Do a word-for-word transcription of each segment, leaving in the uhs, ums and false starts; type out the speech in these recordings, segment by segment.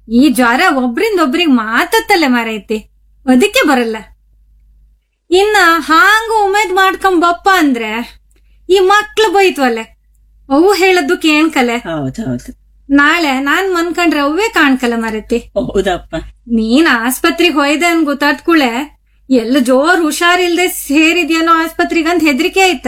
ಈ ಜ್ವರ ಒಬ್ರಿಂದ ಒಬ್ರಿಗೆ ಮಾತತ್ತಲೆ ಮಾರೈತಿ, ಅದಕ್ಕೆ ಬರಲ್ಲ. ಇನ್ನ ಹಾಂಗ ಉಮೇದ್ ಮಾಡ್ಕೊಂಬಪ್ಪ ಅಂದ್ರೆ ಈ ಮಕ್ಳು ಬೈತ್ವಲ್ಲೆ, ಅವು ಹೇಳದ್ದು ಕೇಣ್ಕಲೆ. ಹೌದೌದು. ನಾಳೆ ನಾನ್ ಮನ್ಕಂಡ್ರೆ ಅವೇ ಕಾಣ್ಕಲ್ಲ ಮಾರೈತಿ. ಹೌದಪ್ಪ. ನೀನ್ ಆಸ್ಪತ್ರೆಗೆ ಹೋಯ್ದೆ ಅನ್ ಗೊತ್ತಾದ್ ಕೂಳೆ ಎಲ್ಲ ಜೋರ್ ಹುಷಾರಿಲ್ದೆ ಸೇರಿದ್ಯೇನೋ ಆಸ್ಪತ್ರೆಗಂತ ಹೆದರಿಕೆ ಆಯ್ತ.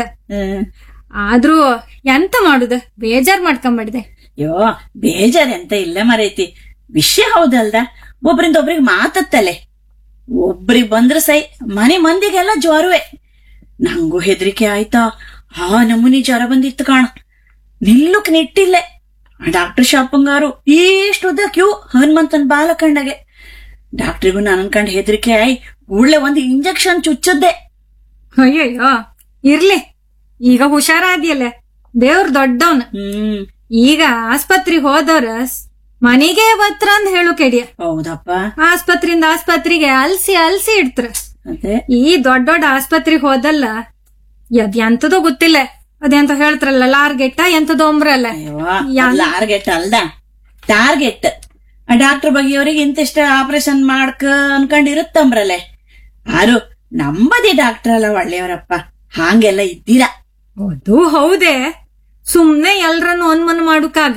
ಆದ್ರೂ ಎಂತ ಮಾಡುದ, ಬೇಜಾರ್ ಮಾಡ್ಕೊಂಬಾಡ್ದೆ. ಯೋ ಬೇಜಾರ್ ಎಂತ ಇಲ್ಲ ಮರೈತಿ, ವಿಷಯ ಹೌದಲ್ದ. ಒಬ್ರಿಂದ ಒಬ್ರಿಗೆ ಮಾತತ್ತಲೆ, ಒಬ್ರಿಗೆ ಬಂದ್ರ ಸೈ ಮನೆ ಮಂದಿಗೆಲ್ಲ ಜ್ವರವೇ. ನಂಗೂ ಹೆದರಿಕೆ ಆಯ್ತಾ, ಆ ನಮೂನಿ ಜ್ವರ ಬಂದಿತ್ತು ಕಾಣ, ನಿಲ್ಲುಕ್ ನಿಟ್ಟಿಲ್ಲೆ. ಡಾಕ್ಟರ್ ಶಾಪಂಗಾರು ಇಷ್ಟು ಉದ್ದ ಕ್ಯೂ ಹನುಮಂತನ್ ಬಾಲ ಕಂಡಗೆ. ಡಾಕ್ಟ್ರಿಗೂ ನಾನು ಅನ್ಕಂಡ್ ಹೆದರಿಕೆ ಆಯ್ ಕೂಡ್ಲೆ ಒಂದು ಇಂಜೆಕ್ಷನ್ ಚುಚ್ಚದ್ದೆ. ಅಯ್ಯಯ್ಯೋ ಇರ್ಲಿ, ಈಗ ಹುಷಾರಾದ್ಯಲ್ಲ, ದೇವ್ರ ದೊಡ್ಡವನ್. ಹ್ಮ್ ಈಗ ಆಸ್ಪತ್ರೆಗೆ ಹೋದವ್ರ ಮನೆಗೆ ಬತ್ರ ಅಂದ್ ಹೇಳು ಕೆಡಿಯ. ಹೌದಪ್ಪ. ಆಸ್ಪತ್ರೆಯಿಂದ ಆಸ್ಪತ್ರೆಗೆ ಅಲ್ಸಿ ಅಲ್ಸಿ ಇಡ್ತಾರ. ಅದೇ ಈ ದೊಡ್ಡ ದೊಡ್ಡ ಆಸ್ಪತ್ರೆಗೆ ಹೋದಲ್ಲ ಅದ್ ಎಂತದೋ ಗೊತ್ತಿಲ್ಲ, ಅದೆಂತ ಹೇಳ್ತಾರಲ್ಲ ಲಾರ್ಗೆಟ್ಟ ಎಂತದೋ ಅಂಬ್ರಲ್ಲ. ಲಾರ್ಗೆಟ್ ಅಲ್ದ, ಟಾರ್ಗೆಟ್. ಡಾಕ್ಟರ್ ಬಗೆಯವ್ರಿಗೆ ಇಂತಿಷ್ಟ ಆಪರೇಷನ್ ಮಾಡ್ಕ ಅನ್ಕೊಂಡಿರುತ್ತಂಬ್ರಲ್ಲೇ. ಆರು ನಂಬದಿ ಡಾಕ್ಟರ್ ಅಲ್ಲ ಒಳ್ಳೆಯವರಪ್ಪ, ಹಾಂಗೆಲ್ಲ ಇದ್ದೀರಾ. ಅದು ಹೌದೇ, ಸುಮ್ನೆ ಎಲ್ರನ್ನು ಅನುಮಾನ ಮಾಡುಕಾಗ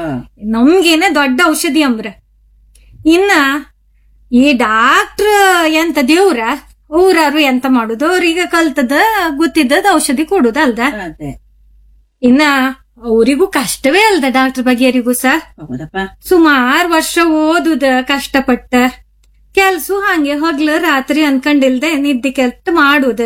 ನಮ್ಗೇನೆ ದೊಡ್ಡ ಔಷಧಿ ಅಂಬ್ರ. ಇನ್ನ ಈ ಡಾಕ್ಟ್ರ್ ಎಂತ ದೇವ್ರ, ಊರಾರು ಎಂತ ಮಾಡುದು, ಅವ್ರೀಗ ಕಲ್ತದ ಗೊತ್ತಿದ್ದದ ಔಷಧಿ ಕೊಡುದ ಅಲ್ದ. ಇನ್ನ ಅವರಿಗೂ ಕಷ್ಟವೇ ಅಲ್ದ, ಡಾಕ್ಟರ್ ಬಗೆಯರಿಗೂ ಸಹ. ಸುಮಾರು ವರ್ಷ ಓದುದ ಕಷ್ಟಪಟ್ಟ, ಕೆಲ್ಸ ಹಂಗೆ ಹಗ್ಲು ರಾತ್ರಿ ಅನ್ಕೊಂಡಿಲ್ದೆ ನಿದ್ದೆ ಕೆಲ್ಸ ಮಾಡುದ.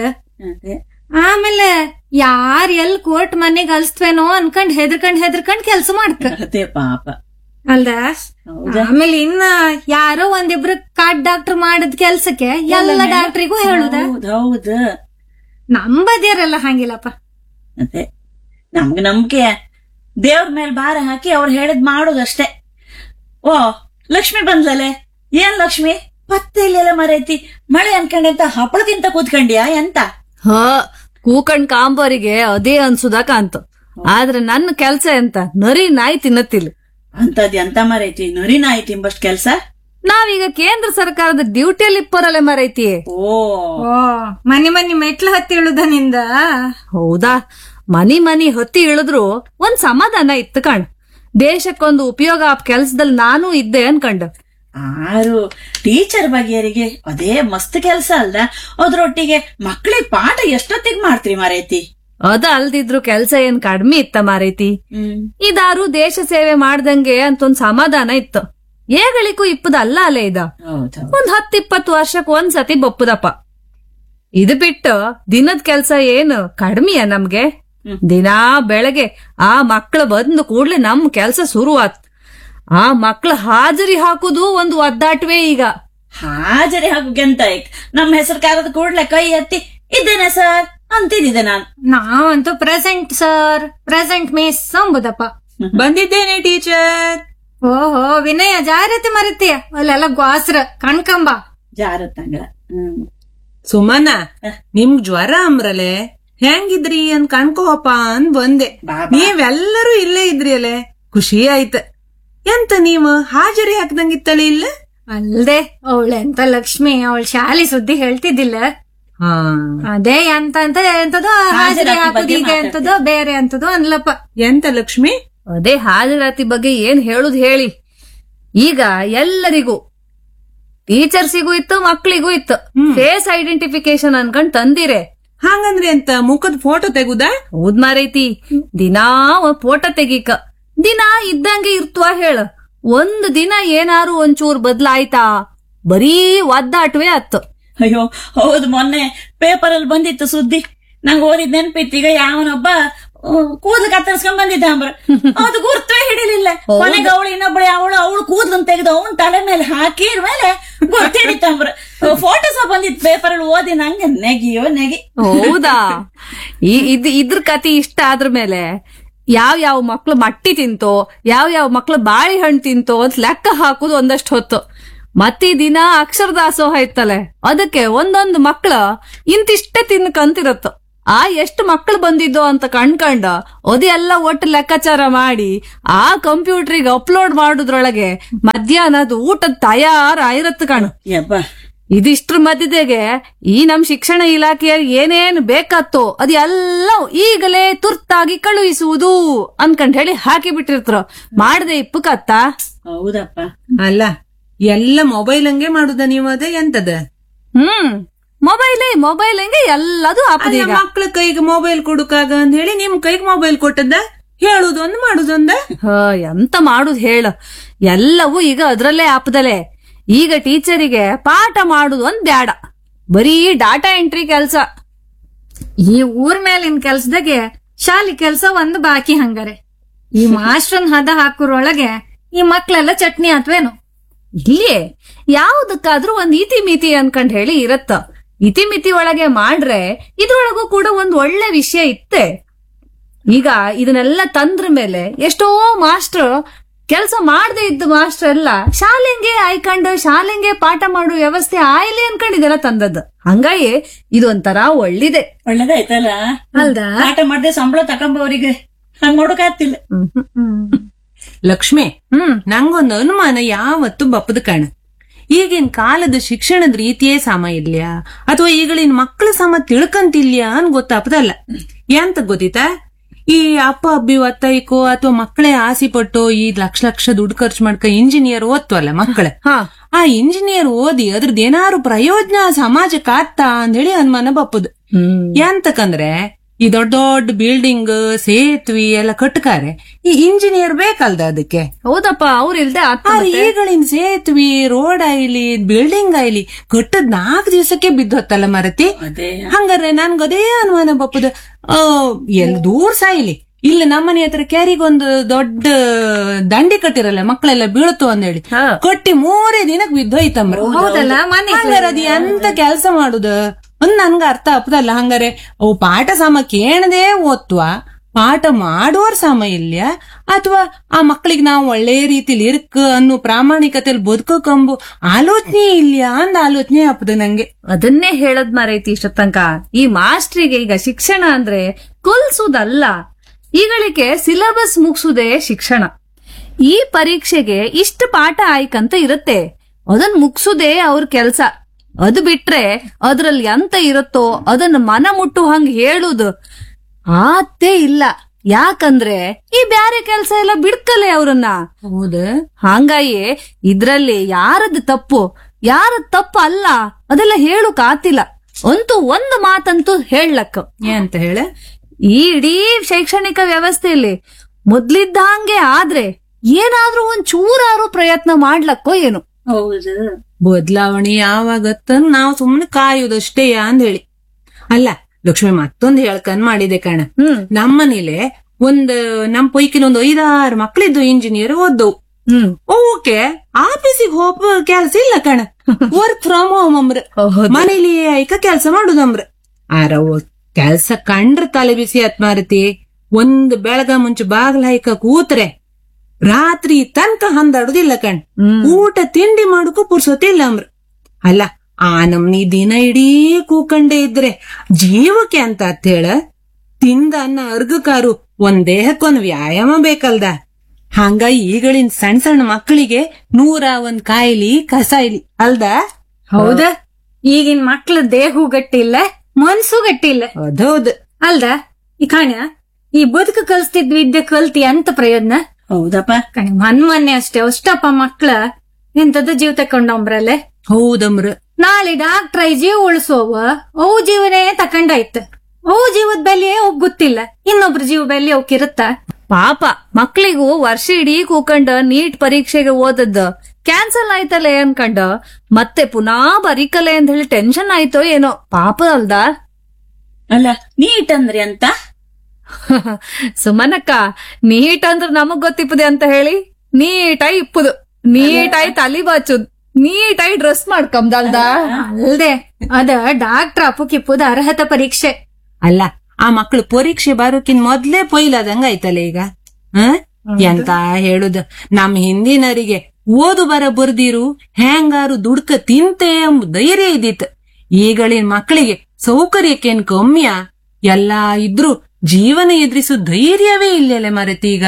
ಆಮೇಲೆ ಯಾರ್ ಎಲ್ ಕೋರ್ಟ್ ಮನೆಗ್ ಅಲ್ಸ್ತವೇನೋ ಅನ್ಕೊಂಡ್ ಹೆದರ್ಕೊಂಡ್ ಹೆದರ್ಕೊಂಡ್ ಕೆಲ್ಸ ಮಾಡ್ಕ ಪಾಪ ಅಲ್ದ. ಆಮೇಲೆ ಇನ್ನ ಯಾರೋ ಒಂದಿಬ್ರು ಕಾಡ್ ಡಾಕ್ಟರ್ ಮಾಡದ್ ಕೆಲ್ಸಕ್ಕೆ ಎಲ್ಲ ಡಾಕ್ಟ್ರಿಗೂ ಹೇಳುದ. ಹೌದು, ನಂಬದಿರಲ್ಲ ಹಂಗಿಲ್ಲಪ್ಪ. ಅದೇ ನಮ್ಗ ನಂಬಿಕೆ, ದೇವ್ರ ಮೇಲೆ ಭಾರ ಹಾಕಿ ಅವ್ರು ಹೇಳದ್ ಮಾಡೋದಷ್ಟೇ. ಓ ಲಕ್ಷ್ಮಿ ಬಂದ್ಲಲೆ, ಏನ್ ಲಕ್ಷ್ಮಿ ಪತ್ತೆ ಇಲ್ಲೆಲ್ಲ ಮರೈತಿ, ಮಳೆ ಅನ್ಕೊಂಡಂತ ಹಪ್ಪಳಕ್ಕಿಂತ ಕೂತ್ಕೊಂಡ್ಯಾ ಎಂತ? ಹ ಕೂಕಂಡ್ ಕಾಂಬರಿಗೆ ಅದೇ ಅನ್ಸುದ ಕಾಂತ, ಆದ್ರೆ ನನ್ನ ಕೆಲ್ಸ ಎಂತ ನರಿ ನಾಯಿ ತಿನ್ನತ್ತಿಲ್ಲ. ಅಂತದ್ ಎಂತ ಮರೈತಿ, ನರಿ ನಾಯಿ ತಿಂಬಷ್ಟ್ ಕೆಲ್ಸ? ನಾವೀಗ ಕೇಂದ್ರ ಸರ್ಕಾರದ ಡ್ಯೂಟಿಯಲ್ಲಿ ಇಪ್ಪರಲ್ಲೇ ಮರೈತಿ. ಓ ಮನಿ ಮನಿ ಮೆಟ್ಲು ಹತ್ತಿ ಇಳುದ ನಿಂದ? ಹೌದಾ, ಮನಿ ಮನಿ ಹೊತ್ತಿ ಇಳಿದ್ರು ಒಂದ್ ಸಮಾಧಾನ ಇತ್ತು ಕಣ್. ದೇಶಕ್ಕೊಂದು ಉಪಯೋಗ ಆ ಕೆಲ್ಸದಲ್ಲಿ ನಾನು ಇದ್ದೆ ಅನ್ಕಂಡ. ಆರು ಟೀಚರ್ ಬಗೆಯರಿಗೆ ಅದೇ ಮಸ್ತ್ ಕೆಲ್ಸ ಅಲ್ದ, ಅದ್ರೊಟ್ಟಿಗೆ ಮಕ್ಳಿಗೆ ಪಾಠ ಎಷ್ಟೊತ್ತಿಗೆ ಮಾಡ್ತೀರಿ ಮಾರೈತಿ? ಅದ ಅಲ್ದಿದ್ರು ಕೆಲ್ಸ ಏನ್ ಕಡಿಮೆ ಇತ್ತ ಮಾರೈತಿ. ಇದಾರು ದೇಶ ಸೇವೆ ಮಾಡ್ದಂಗೆ ಅಂತ ಒಂದ್ ಸಮಾಧಾನ ಇತ್ತು. ಏಗಳಿಗೂ ಇಪ್ಪದ ಅಲ್ಲ ಅಲ್ಲೇ ಇದ, ಒಂದ್ ಹತ್ ಇಪ್ಪತ್ತು ವರ್ಷಕ್ ಒಂದ್ಸತಿ ಬಪ್ಪುದಪ್ಪ. ಇದು ಬಿಟ್ಟು ದಿನದ ಕೆಲ್ಸ ಏನು ಕಡಿಮೆಯ ನಮ್ಗೆ? ದಿನಾ ಬೆಳಗ್ಗೆ ಆ ಮಕ್ಳು ಬಂದು ಕೂಡ್ಲೆ ನಮ್ ಕೆಲ್ಸ ಶುರುವಾತ್. ಆ ಮಕ್ಳು ಹಾಜರಿ ಹಾಕುದು ಒಂದು ಒದ್ದಾಟವೇ. ಈಗ ಹಾಜರಿ ಹಾಕುಗೆಂತ ನಮ್ ಹೆಸರು ಕಾರದ ಕೂಡ್ಲೆ ಕೈ ಎತ್ತಿ ಇದ್ದೇನೆ ಸರ್ ಅಂತಿದ್ದೆ ನಾನು. ನಾವಂತೂ ಪ್ರೆಸೆಂಟ್ ಸರ್, ಪ್ರೆಸೆಂಟ್ ಮಿಸ್ ಅಂಬುದಪ್ಪ. ಬಂದಿದ್ದೇನೆ ಟೀಚರ್. ಓಹೋ ವಿನಯ, ಜಾರತಿ ಮರತಿಯ ಅಲ್ಲೆಲ್ಲ ಗ್ವಾಸ್ರ ಕಣ್ಕಂಬ ಜಾರತ್ತಂಗ. ಹ್ಮ್ ಸುಮನ, ನಿಮ್ ಜ್ವರ ಅಂಬ್ರಲೆ ಹೆಂಗಿದ್ರಿ ಅನ್ ಕಣ್ಕೋಪ್ಪ ಅನ್ ಬಂದೆ. ನೀವೆಲ್ಲರೂ ಇಲ್ಲೇ ಇದ್ರಿ ಅಲೆ, ಖುಷಿ ಆಯ್ತ. ಎಂತ ನೀವು ಹಾಜರಿ ಹಾಕ್ದಂಗಿತ್ತಳೆ ಇಲ್ಲ? ಅಲ್ದೆ ಅವಳೆಂತ ಲಕ್ಷ್ಮಿ, ಅವಳ ಶಾಲೆ ಸುದ್ದಿ ಹೇಳ್ತಿದ್ದಿಲ್ಲ. ಹಾ ಅದೇ ಎಂತ ಅಂತ ಎಂತದೋ ಹಾಜರಿ ಹಾಕುದು, ಈಗ ಎಂತದೋ ಬೇರೆ ಅಂತದೋ ಅನ್ಲಪ್ಪ. ಎಂತ ಲಕ್ಷ್ಮಿ? ಅದೇ ಹಾಜರಾತಿ ಬಗ್ಗೆ ಏನ್ ಹೇಳುದ್ ಹೇಳಿ. ಈಗ ಎಲ್ಲರಿಗೂ, ಟೀಚರ್ಸಿಗೂ ಇತ್ತು, ಮಕ್ಳಿಗೂ ಇತ್ತು, ಫೇಸ್ ಐಡೆಂಟಿಫಿಕೇಶನ್ ಅನ್ಕೊಂಡ್ ತಂದಿರೆ. ಹಂಗಂದ್ರೆ ಎಂತ ಮುಖದ ಫೋಟೋ ತೆಗುದ? ಹೌದ್ ಮಾರೈತಿ, ದಿನಾ ಫೋಟೋ ತೆಗೀಕ. ದಿನ ಇದ್ದಂಗೆ ಇರ್ತವಾ ಹೇಳ. ಒಂದ್ ದಿನ ಏನಾರು ಒಂಚೂರ್ ಬದ್ಲಾಯ್ತಾ, ಬರೀ ಒದ್ದಾಟವೇ ಆತ್ತು. ಅಯ್ಯೋ ಹೌದು, ಮೊನ್ನೆ ಪೇಪರ್ ಅಲ್ಲಿ ಬಂದಿತ್ತು ಸುದ್ದಿ, ನಂಗೆ ಓದಿದ್ ನೆನ್ಪಿತ್ತು. ಈಗ ಯಾವನೊಬ್ಬ ಕೂದಲು ಕತ್ತರಿಸ್ಕೊಂಡ್ ಬಂದಿದ್ದ ಅಂಬ್ರ, ಅದು ಗುರ್ತವೇ ಹಿಡಿಲಿಲ್ಲ. ಕೊನೆಗೆ ಅವಳು ಇನ್ನೊಬ್ಬಳು ಅವಳು ಅವಳು ಕೂದಲನ್ನು ತೆಗೆದು ಅವನ್ ತಲೆ ಮೇಲೆ ಹಾಕಿದ ಮೇಲೆ ಗುರ್ತು ಹಿಡಿತಂಬ್ರ. ಫೋಟೋ ಸಹ ಬಂದಿತ್ತು ಪೇಪರ್ ಅಲ್ಲಿ, ಓದಿ ನಂಗೆ ನೆಗಿಯೋ ನೆಗಿ. ಹೌದಾ? ಈ ಇದ್ ಇದ್ರ ಕತಿ ಇಷ್ಟ ಆದ್ರ ಮೇಲೆ ಯಾವ ಯಾವ ಮಕ್ಳು ಮಟ್ಟಿ ತಿಂತೋ, ಯಾವ ಯಾವ ಮಕ್ಳು ಬಾಳೆಹಣ್ಣು ತಿಂತೋ ಅಂತ ಲೆಕ್ಕ ಹಾಕುದು ಒಂದಷ್ಟು ಹೊತ್ತು. ಮತ್ತೀ ದಿನ ಅಕ್ಷರ ದಾಸೋಹ ಇತ್ತಲೆ, ಅದಕ್ಕೆ ಒಂದೊಂದು ಮಕ್ಳು ಇಂತಿಷ್ಟೇ ತಿನ್ಕಂತಿರತ್ತ. ಆ ಎಷ್ಟು ಮಕ್ಕಳು ಬಂದಿದ್ದೋ ಅಂತ ಕಣ್ಕಂಡ ಅದೆಲ್ಲ ಒಟ್ಟು ಲೆಕ್ಕಾಚಾರ ಮಾಡಿ ಆ ಕಂಪ್ಯೂಟರ್ಗೆ ಅಪ್ಲೋಡ್ ಮಾಡುದ್ರೊಳಗೆ ಮಧ್ಯಾಹ್ನದ ಊಟದ ತಯಾರಾಗಿರತ್ತ ಕಾಣು. ಯಬ್ಬ ಇದಿಷ್ಟ್ರ ಮಧ್ಯದೆಗೆ ಈ ನಮ್ ಶಿಕ್ಷಣ ಇಲಾಖೆಯಲ್ಲಿ ಏನೇನ್ ಬೇಕಾತ್ತೋ ಅದೆಲ್ಲ ಈಗಲೇ ತುರ್ತಾಗಿ ಕಳುಹಿಸುವುದು ಅನ್ಕಂಡ್ ಹೇಳಿ ಹಾಕಿ ಬಿಟ್ಟಿರ್ತಾರ. ಮಾಡದೆ ಇಪ್ಪಕತ್ತ. ಹೌದಪ್ಪ. ಅಲ್ಲ ಎಲ್ಲ ಮೊಬೈಲ್ ಹಂಗೆ ಮಾಡುದ ನೀವು ಅದ ಎಂತದ? ಹ್ಮ್ ಮೊಬೈಲೇ ಮೊಬೈಲ್ ಹಂಗೆ ಎಲ್ಲದೂ ಹಾಕದ ಈಗ. ಮಕ್ಳ ಕೈಗೆ ಮೊಬೈಲ್ ಕೊಡುಕಾಗ ಅಂತ ಹೇಳಿ ನಿಮ್ ಕೈಗೆ ಮೊಬೈಲ್ ಕೊಟ್ಟದ್ದ ಹೇಳುದೊಂದು ಮಾಡುದೊಂದ. ಹ ಎಂತ ಮಾಡುದ್ ಹೇಳ, ಎಲ್ಲವೂ ಈಗ ಅದ್ರಲ್ಲೇ ಆಪದಲೆ. ಈಗ ಟೀಚರಿಗೆ ಪಾಠ ಮಾಡುದು ಒಂದ್ ಬ್ಯಾಡ, ಬರೀ ಡಾಟಾ ಎಂಟ್ರಿ ಕೆಲ್ಸ. ಈ ಊರ್ ಮೇಲಿನ ಕೆಲ್ಸದಾಗೆ ಶಾಲಿ ಕೆಲ್ಸ ಒಂದು ಬಾಕಿ ಹಂಗಾರೆ. ಈ ಮಾಸ್ಟರ್ನ್ ಹದ ಹಾಕುರೊಳಗೆ ಈ ಮಕ್ಳೆಲ್ಲ ಚಟ್ನಿ ಆತ್ವೇನು? ಇಲ್ಲಿ ಯಾವ್ದಕ್ಕಾದ್ರೂ ಒಂದ್ ಇತಿ ಮಿತಿ ಅನ್ಕಂಡ್ ಹೇಳಿ ಇರತ್ತ. ಇತಿ ಮಿತಿ ಒಳಗೆ ಮಾಡ್ರೆ ಇದ್ರೊಳಗೂ ಕೂಡ ಒಂದ್ ಒಳ್ಳೆ ವಿಷಯ ಇತ್ತೆ. ಈಗ ಇದನ್ನೆಲ್ಲ ತಂದ್ರ ಮೇಲೆ ಎಷ್ಟೋ ಮಾಸ್ಟರ್ ಕೆಲ್ಸ ಮಾಡದೆ ಇದ್ದ ಮಾಸ್ಟರ್ ಎಲ್ಲ ಶಾಲೆಂಗೆ ಆಯ್ಕಂಡ್ ಶಾಲೆಂಗೆ ಪಾಠ ಮಾಡೋ ವ್ಯವಸ್ಥೆ ಆಯ್ಲಿ ಅನ್ಕೊಂಡ್ ಇದೆಲ್ಲ ತಂದದ್ದು. ಹಂಗಾಗಿ ಇದೊಂಥರ ಒಳ್ಳಿದೆ. ಒಳ್ಳೇದಾಯ್ತಲ್ಲ ಅಲ್ದಾ? ಪಾಠ ಮಾಡದೆ ಸಂಬಳ ತಕೊಂಬವ್ರಿಗೆ ಹಂಗ್ ನೋಡಕಾಗ್ತಿಲ್ಲ. ಲಕ್ಷ್ಮಿ, ಹ್ಮ್ ನಂಗೊಂದು ಅನುಮಾನ ಯಾವತ್ತು ಬಪ್ಪದ ಕಾಣ. ಈಗಿನ ಕಾಲದ ಶಿಕ್ಷಣದ ರೀತಿಯೇ ಸಮ ಇಲ್ಯಾ ಅಥವಾ ಈಗಳಿನ ಮಕ್ಕಳ ಸಮ ತಿಳ್ಕಂತಿಲ್ಯಾ ಅನ್ ಗೊತ್ತಾಪದಲ್ಲ. ಎಂತ ಗೊತ್ತಿತಾ, ಈ ಅಪ್ಪ ಅಬ್ಬಿ ಒತ್ತಾಯ್ಕೋ ಅಥವಾ ಮಕ್ಕಳೇ ಆಸೆ ಪಟ್ಟೋ ಈ ಲಕ್ಷ ಲಕ್ಷ ದುಡ್ಡು ಖರ್ಚು ಮಾಡ್ಕ ಇಂಜಿನಿಯರ್ ಓದ್ತವಲ್ಲ ಮಕ್ಕಳ, ಹಾ ಆ ಇಂಜಿನಿಯರ್ ಓದಿ ಅದ್ರದ್ದು ಏನಾರು ಪ್ರಯೋಜನ ಸಮಾಜಕ್ಕೆ ಆಗ್ತಾ ಅಂತ ಹೇಳಿ ಅನುಮಾನ ಬಪ್ಪದು. ಹ್ಮ್ ಎಂತಕಂದ್ರೆ ಈ ದೊಡ್ಡ ದೊಡ್ಡ ಬಿಲ್ಡಿಂಗ್ ಸೇತುವೆ ಎಲ್ಲ ಕಟ್ಕಾರೆ ಈ ಇಂಜಿನಿಯರ್ ಬೇಕಲ್ದ ಅದಕ್ಕೆ. ಹೌದಪ್ಪ, ಅವ್ರ ಇಲ್ದೆ ಆದ್ರೆ ಈಗಳಿನ ಸೇತುವೆ ರೋಡ್ ಆಯ್ಲಿ ಬಿಲ್ಡಿಂಗ್ ಆಯ್ಲಿ ಕಟ್ಟದ್ ನಾಲ್ಕು ದಿವಸಕ್ಕೆ ಬಿದ್ದೊತ್ತಲ್ಲ ಮರತಿ. ಅದೇ ಹಂಗಾರೆ ನನ್ಗದೇ ಅನುಮಾನ ಬಪ್ಪದ, ಆ ಎಲ್ ದೂರ ಸಾಯ್ಲಿ ಇಲ್ಲ ನಮ್ಮನೆ ಹತ್ರ ಕ್ಯಾರಿಗೊಂದು ದೊಡ್ಡ ದಂಡಿ ಕಟ್ಟಿರಲ್ಲ ಮಕ್ಕಳೆಲ್ಲ ಬೀಳ್ತು ಅಂದೇಳಿ ಹಾ. ಕಟ್ಟಿ ಮೂರೇ ದಿನಕ್ ಬಿದ್ದೋಯ್ತಂಬ್ರ. ಹೌದಲ್ಲ ಮನೆ ಹಂಗಾರೆ ಅದ್ ಎಂತ ಕೆಲ್ಸ ಮಾಡುದ ಒಂದ್ ನನ್ಗ ಅರ್ಥ ಆಗ್ತದಲ್ಲ. ಹಂಗಾರೆ ಅವು ಪಾಠ ಸಮ ಕೇಳದೆ ಓದ್ವಾ, ಪಾಠ ಮಾಡುವರ್ ಸಮ ಇಲ್ಯ ಅಥವಾ ಆ ಮಕ್ಕಳಿಗೆ ನಾವು ಒಳ್ಳೆ ರೀತಿಲಿ ಇರ್ಕ ಅನ್ನೋ ಪ್ರಾಮಾಣಿಕತೆಯಲ್ಲಿ ಬದುಕಂಬು ಆಲೋಚನೆ ಇಲ್ಯಾ ಅಂದ ಆಲೋಚನೆ ಆಗ್ತದೆ ನಂಗೆ. ಅದನ್ನೇ ಹೇಳದ್ ಮರೈತಿ ಇಷ್ಟತಂಕ. ಈ ಮಾಸ್ಟ್ರಿಗೆ ಈಗ ಶಿಕ್ಷಣ ಅಂದ್ರೆ ಕಲ್ಸುದಲ್ಲ, ಈಗಳಿಗೆ ಸಿಲೆಬಸ್ ಮುಗ್ಸುದೇ ಶಿಕ್ಷಣ. ಈ ಪರೀಕ್ಷೆಗೆ ಇಷ್ಟ ಪಾಠ ಆಯ್ಕಂತ ಇರುತ್ತೆ, ಅದನ್ ಮುಗ್ಸುದೇ ಅವ್ರ ಕೆಲ್ಸ. ಅದು ಬಿಟ್ರೆ ಅದ್ರಲ್ಲಿ ಎಂತ ಇರುತ್ತೋ ಅದನ್ನ ಮನ ಮುಟ್ಟು ಹಂಗ ಹೇಳುದು ಆತೇ ಇಲ್ಲ. ಯಾಕಂದ್ರೆ ಈ ಬ್ಯಾರೆ ಕೆಲ್ಸ ಎಲ್ಲ ಬಿಡ್ಕಲೆ ಅವ್ರನ್ನ. ಹೌದ, ಹಂಗಾಗಿ ಇದ್ರಲ್ಲಿ ಯಾರದ್ ತಪ್ಪು ಯಾರದ್ ತಪ್ಪು ಅಲ್ಲ ಅದೆಲ್ಲ ಹೇಳುಕ್ ಆತಿಲ್ಲ. ಅಂತೂ ಒಂದು ಮಾತಂತೂ ಹೇಳಕ್ಕ, ಏನಂತ ಹೇಳ, ಈ ಇಡೀ ಶೈಕ್ಷಣಿಕ ವ್ಯವಸ್ಥೆಯಲ್ಲಿ ಮೊದ್ಲಿದ್ದಂಗೆ ಆದ್ರೆ ಏನಾದ್ರೂ ಒಂದ್ ಚೂರಾರು ಪ್ರಯತ್ನ ಮಾಡ್ಲಕ್ಕೋ ಏನು. ಹೌದು. ಬದಲಾವಣೆ ಯಾವಾಗತ್ತ ನಾವು ಸುಮ್ನೆ ಕಾಯುದಷ್ಟೇ ಅಂದ್ ಹೇಳಿ. ಅಲ್ಲ ಲಕ್ಷ್ಮಿ, ಮತ್ತೊಂದ್ ಹೇಳ್ಕಂದ್ ಮಾಡಿದೆ ಕಣ. ಹ್ಮ್ ನಮ್ಮನೇಲೆ ಒಂದ್ ನಮ್ ಪೈಕಿಲ್ ಒಂದ್ ಐದಾರು ಮಕ್ಳಿದ್ದು ಇಂಜಿನಿಯರ್ ಓದ್ದವು. ಹ್ಮ್ ಓಕೆ ಆಫೀಸಿಗೆ ಹೋಗ ಕೆಲ್ಸ ಇಲ್ಲ ಕಣ, ವರ್ಕ್ ಫ್ರಮ್ ಹೋಮ್ ಅಂಬ್ರ, ಮನೇಲಿ ಐಕ ಕೆಲ್ಸ ಮಾಡುದಮ್ರ. ಆರ ಕೆಲ್ಸ ಕಂಡ್ರ ತಲೆ ಬಿಸಿ ಆತ್ ಮಾರತಿ. ಒಂದ್ ಬೆಳಗ ಮುಂಚೆ ಬಾಗ್ಲ ಹಾಯ್ಕ ಕೂತ್ರೆ ರಾತ್ರಿ ತನಕ ಹಂದಾಡುದಿಲ್ಲ ಕಣ್. ಊಟ ತಿಂಡಿ ಮಾಡಕ್ಕೂ ಪುರ್ಸೊತ್ತಿಲ್ಲ ಅಂಬ್ರ. ಅಲ್ಲ ಆ ನಮ್ನಿ ದಿನ ಇಡೀ ಕೂಕಂಡೇ ಇದ್ರೆ ಜೀವಕ್ಕೆ ಅಂತ ಹೇಳ ತಿಂದ ಅನ್ನ ಅರ್ಗಕಾರು ಒಂದ್ ದೇಹಕ್ಕೊಂದ್ ವ್ಯಾಯಾಮ ಬೇಕಲ್ದ. ಹಂಗ ಈಗಳಿನ ಸಣ್ಣ ಸಣ್ಣ ಮಕ್ಕಳಿಗೆ ನೂರ ಒಂದ್ ಕಾಯಿಲಿ ಕಸಾಯಿಲಿ ಅಲ್ದ. ಹೌದಾ? ಈಗಿನ ಮಕ್ಳ ದೇಹೂ ಗಟ್ಟಿಲ್ಲ ಮನ್ಸು ಗಟ್ಟಿಲ್ಲ. ಅದೌದು ಅಲ್ದ? ಈ ಕಾಣ ಈ ಬದುಕು ಕಲ್ಸ್ತಿದ್ ವಿದ್ಯೆ ಕಲ್ತಿ ಅಂತ ಪ್ರಯೋಜನ? ಹೌದಪ್ಪ. ಕಣೆ ಮನ್ ಮೊನ್ನೆ ಅಷ್ಟೇ ಅಷ್ಟಪ್ಪ ಮಕ್ಳ ಎಂತದ ಜೀವ ತಕೊಂಡಂಬ್ರಲ್ಲೇ. ಹೌದಮ್ರ. ನಾಳೆ ಡಾಕ್ಟ್ರ ಜೀವ ಉಳಿಸೋವ ಅವು ಜೀವನೇ ತಕೊಂಡಾಯ್ತ. ಅವು ಜೀವದ ಬೆಲೆ ಒಬ್ ಗೊತ್ತಿಲ್ಲ, ಇನ್ನೊಬ್ರ ಜೀವ ಬೆಲೆ ಅವಕ್ಕಿರುತ್ತ. ಪಾಪ ಮಕ್ಳಿಗೂ ವರ್ಷ ಇಡೀ ಕೂಕಂಡ ನೀಟ್ ಪರೀಕ್ಷೆಗೆ ಓದದ್ದ ಕ್ಯಾನ್ಸಲ್ ಆಯ್ತಲ್ಲ ಅನ್ಕಂಡ ಮತ್ತೆ ಪುನಃ ಬರೀಕಲೆ ಅಂತ ಹೇಳಿ ಟೆನ್ಷನ್ ಆಯ್ತೋ ಏನೋ. ಪಾಪ ಅಲ್ದ? ಅಲ್ಲ ನೀಟ್ ಅಂದ್ರೆ ಅಂತ ಸುಮನಕ್ಕ, ನೀಟ್ ಅಂದ್ರ ನಮಗ್ ಗೊತ್ತಿಪ್ಪದೆ ಅಂತ ಹೇಳಿ ನೀಟಾಗಿ ಇಪ್ಪುದು, ನೀಟಾಗಿ ತಲಿ ಬಾಚುದ್, ನೀಟಾಗಿ ಡ್ರೆಸ್ ಮಾಡ್ಕಂದಲ್ದ. ಅಲ್ದೆ ಅದ ಡಾಕ್ಟ್ರ ಅಪ್ಪುಕಿಪ್ಪುದ ಅರ್ಹತಾ ಪರೀಕ್ಷೆ. ಅಲ್ಲ ಆ ಮಕ್ಳು ಪರೀಕ್ಷೆ ಬರೋಕಿನ್ ಮೊದ್ಲೇ ಪೊಯ್ಲಾದಂಗ ಆಯ್ತಲ್ಲ ಈಗ. ಹ ಎಂತ ಹೇಳುದ, ನಮ್ ಹಿಂದಿನರಿಗೆ ಓದು ಬರ ಬರ್ದಿರು ಹೆಂಗಾರು ದುಡ್ಕ ತಿಂತೆ ಎಂಬ ಧೈರ್ಯ ಇದ್ದಿತ್ತು. ಈಗಳಿನ ಮಕ್ಕಳಿಗೆ ಸೌಕರ್ಯಕ್ಕೇನ್ ಕಮ್ಮಿಯ ಎಲ್ಲಾ ಇದ್ರು ಜೀವನ ಎದುರಿಸೋ ಧೈರ್ಯವೇ ಇಲ್ಲಲೆ ಮರತಿ ಈಗ.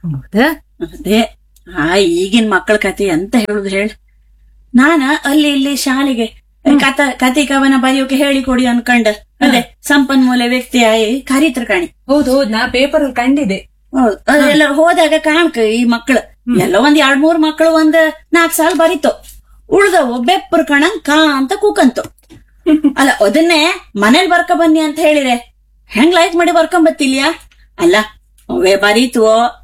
ಅದೇ ಆ ಈಗಿನ ಮಕ್ಕಳ ಕತೆ ಅಂತ ಹೇಳುದು ಹೇಳ. ನಾನ ಅಲ್ಲಿ ಇಲ್ಲಿ ಶಾಲೆಗೆ ಕಥ ಕತೆ ಕವನ ಬರೆಯೋಕೆ ಹೇಳಿಕೊಡಿ ಅನ್ಕಂಡ ಅದೇ ಸಂಪನ್ಮೂಲ ವ್ಯಕ್ತಿ ಆಯಿ ಕರೀತ್ರ ಕಾಣಿ. ಹೌದು ಹೌದು, ನಾ ಪೇಪರ್ ಅಲ್ಲಿ ಕಂಡಿದೆ. ಹೌದು, ಅದೆಲ್ಲ ಹೋದಾಗ ಕಾಣ್ಕ ಈ ಮಕ್ಳು ಎಲ್ಲ ಒಂದ್ ಎರಡ್ ಮೂರ್ ಮಕ್ಳು ಒಂದ್ ನಾಲ್ಕ್ ಸಾಲ ಬರೀತು, ಉಳ್ದವು ಬೆಪ್ಪರ್ ಕಣಂಗ್ ಕಾ ಅಂತ ಕೂಕಂತು. ಅಲ್ಲ ಅದನ್ನೇ ಮನೇಲಿ ಬರ್ಕ ಬನ್ನಿ ಅಂತ ಹೇಳಿರೆ ಹೆಂಗ್ ಲೈಕ್ ಮಾಡಿ ಬರ್ಕೊಂಡ್ ಬತ್ತಿಲ್ಯಾ? ಅಲ್ಲ ಅವೇ ಬರೀತು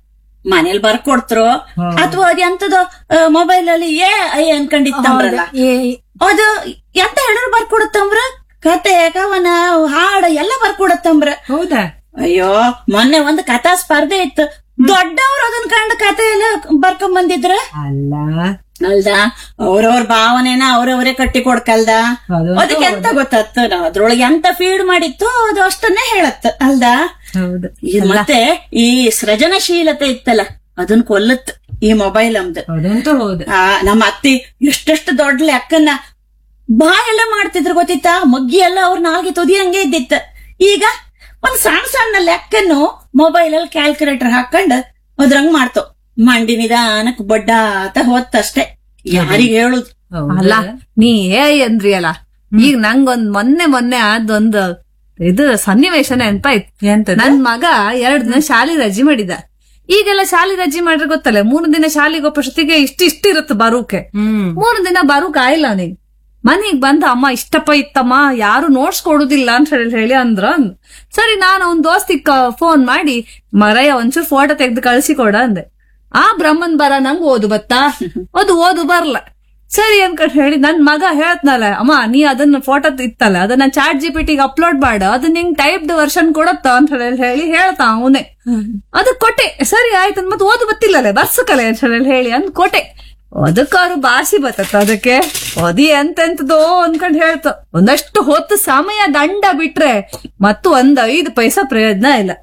ಮನೇಲಿ ಬರ್ಕೊಡ್ತರು ಅಥವಾ ಅದ್ ಎಂತದೋ ಮೊಬೈಲ್ ಅಲ್ಲಿ ಏ ಐ ಅನ್ಕೊಂಡಿತ್ತಂಬ್ರಲ್ಲ, ಅದು ಎಂತ ಹೇಳಿದ್ರು ಬರ್ಕೊಡತ್ತಂಬ್ರ. ಕತೆ ಕವನ ಹಾಡ ಎಲ್ಲ ಬರ್ಕೊಡತ್ತಂಬ್ರ. ಹೌದಾ? ಅಯ್ಯೋ ಮೊನ್ನೆ ಒಂದು ಕಥಾ ಸ್ಪರ್ಧೆ ಇತ್ತು, ದೊಡ್ಡವ್ರು ಅದನ್ ಕಂಡು ಕತೆ ಎಲ್ಲ ಬರ್ಕೊಂಡ್ ಬಂದಿದ್ರ. ಅಲ್ಲ ಅಲ್ದ ಅವ್ರವ್ರ ಭಾವನೆನ ಅವ್ರವ್ರೇ ಕಟ್ಟಿ ಕೊಡ್ಕಲ್ದ. ಅದಕ್ಕೆ ಎಂತ ಗೊತ್ತಾಗ್ತ ಅದ್ರೊಳಗೆ ಎಂತ ಫೀಡ್ ಮಾಡಿತ್ತು ಅದು ಅಷ್ಟನ್ನೇ ಹೇಳತ್ತ ಅಲ್ದ. ಹೌದು. ಮತ್ತೆ ಈ ಸೃಜನಶೀಲತೆ ಇತ್ತಲ್ಲ ಅದನ್ ಕೊಲ್ಲತ್ ಈ ಮೊಬೈಲ್ ಅಮ್ದು. ಅದಂತೂ ಹೌದು. ಆ ನಮ್ಮ ಅತ್ತಿ ಎಷ್ಟೆಷ್ಟು ದೊಡ್ಡ ಲೆಕ್ಕನ್ನ ಬಾಯೆಲ್ಲ ಮಾಡ್ತಿದ್ರು ಗೊತ್ತಿತ್ತಾ, ಮಗ್ಗಿ ಎಲ್ಲ ಅವ್ರ ನಾಲ್ಗೆ ತುದಿ ಹಂಗೆ ಇದ್ದಿತ್ತ. ಈಗ ಒಂದ್ ಸಣ್ಣ ಸಣ್ಣ ಲೆಕ್ಕನ್ನು ಮೊಬೈಲ್ ಅಲ್ಲಿ ಕ್ಯಾಲ್ಕುಲೇಟರ್ ಹಾಕೊಂಡ್ ಅದ್ರಂಗ್ ಮಾಡ್ತೋ, ಮಂಡಿ ನಿಧಾನಕ್ ಬಡ್ಡ ಅಂತ ಹೋತಷ್ಟೇ. ಯಾರಿಗ ಹೇಳುದು? ಅಲ್ಲ ನೀ ಏ ಅಂದ್ರಿ ಅಲ್ಲ, ಈಗ ನಂಗೊಂದ್ ಮೊನ್ನೆ ಮೊನ್ನೆ ಅದೊಂದು ಇದು ಸನ್ನಿವೇಶ ನೆನ್ಪಾಯ್ತು. ನನ್ ಮಗ ಎರಡ್ ದಿನ ಶಾಲೆ ರಜೆ ಮಾಡಿದ. ಈಗೆಲ್ಲ ಶಾಲೆ ರಜೆ ಮಾಡ್ರೆ ಗೊತ್ತಲ್ಲ, ಮೂರು ದಿನ ಶಾಲೆಗೆ ಒಪ್ಪಷ್ಟೊತ್ತಿಗೆ ಇಷ್ಟ ಇಷ್ಟ ಇರುತ್ತೆ ಬರೋಕೆ. ಮೂರು ದಿನ ಬರೋಕ್ ಆಯ್ಲ ಅವನಿಗೆ. ಮನೆಗ್ ಬಂದ ಅಮ್ಮ ಇಷ್ಟಪ್ಪ ಇತ್ತಮ್ಮ ಯಾರು ನೋಟ್ಸ್ ಕೊಡುದಿಲ್ಲ ಅಂತ ಹೇಳಿ ಹೇಳಿ ಅಂದ್ರ. ಸರಿ ನಾನು ಅವ್ನ್ ದೋಸ್ತಿಗ್ ಫೋನ್ ಮಾಡಿ ಮರಯ್ಯ ಒಂಚೂರು ಫೋಟೋ ತೆಗ್ದು ಕಳ್ಸಿ ಕೊಡ ಅಂದೆ. ಆ ಬ್ರಹ್ಮನ್ ಬರ ನಂಗ್ ಓದು ಬತ್ತಾ, ಅದು ಓದು ಬರ್ಲ. ಸರಿ ಅನ್ಕೊಂಡ್ ಹೇಳಿ ನನ್ ಮಗ ಹೇಳ್ತನಲ್ಲ, ಅಮ್ಮ ನೀ ಅದನ್ನ ಫೋಟೋ ಇತ್ತಲ್ಲ ಅದನ್ನ ಚಾಟ್ ಜಿ ಪಿ ಟಿಗೆ ಅಪ್ಲೋಡ್ ಮಾಡ, ಅದನ್ನ ನಿಂಗ್ ಟೈಪ್ಡ್ ವರ್ಷನ್ ಕೊಡತ್ತ ಅಂತ ಹೇಳಿ ಹೇಳಿ ಹೇಳ್ತಾ ಅವನೇ. ಅದಕ್ ಕೊಟ್ಟೆ. ಸರಿ ಆಯ್ತು ಮತ್ ಓದು ಬತ್ತಿಲ್ಲಲ್ಲ ಬರ್ಸಕಲೆ ಅಂತ ಹೇಳಿ ಹೇಳಿ ಅಂದ್ ಕೊಟ್ಟೆ. ಅದಕ್ಕ ಅವ್ರು ಬಾಸಿ ಬತ್ತತ್ತ ಅದಕ್ಕೆ ಅದಿ ಎಂತೆಂತದೋ ಅನ್ಕೊಂಡ್ ಹೇಳ್ತ. ಒಂದಷ್ಟು ಹೊತ್ತು ಸಮಯ ದಂಡ ಬಿಟ್ರೆ ಮತ್ತು ಒಂದ್ ಐದು ಪೈಸಾ ಪ್ರಯೋಜನ ಇಲ್ಲ.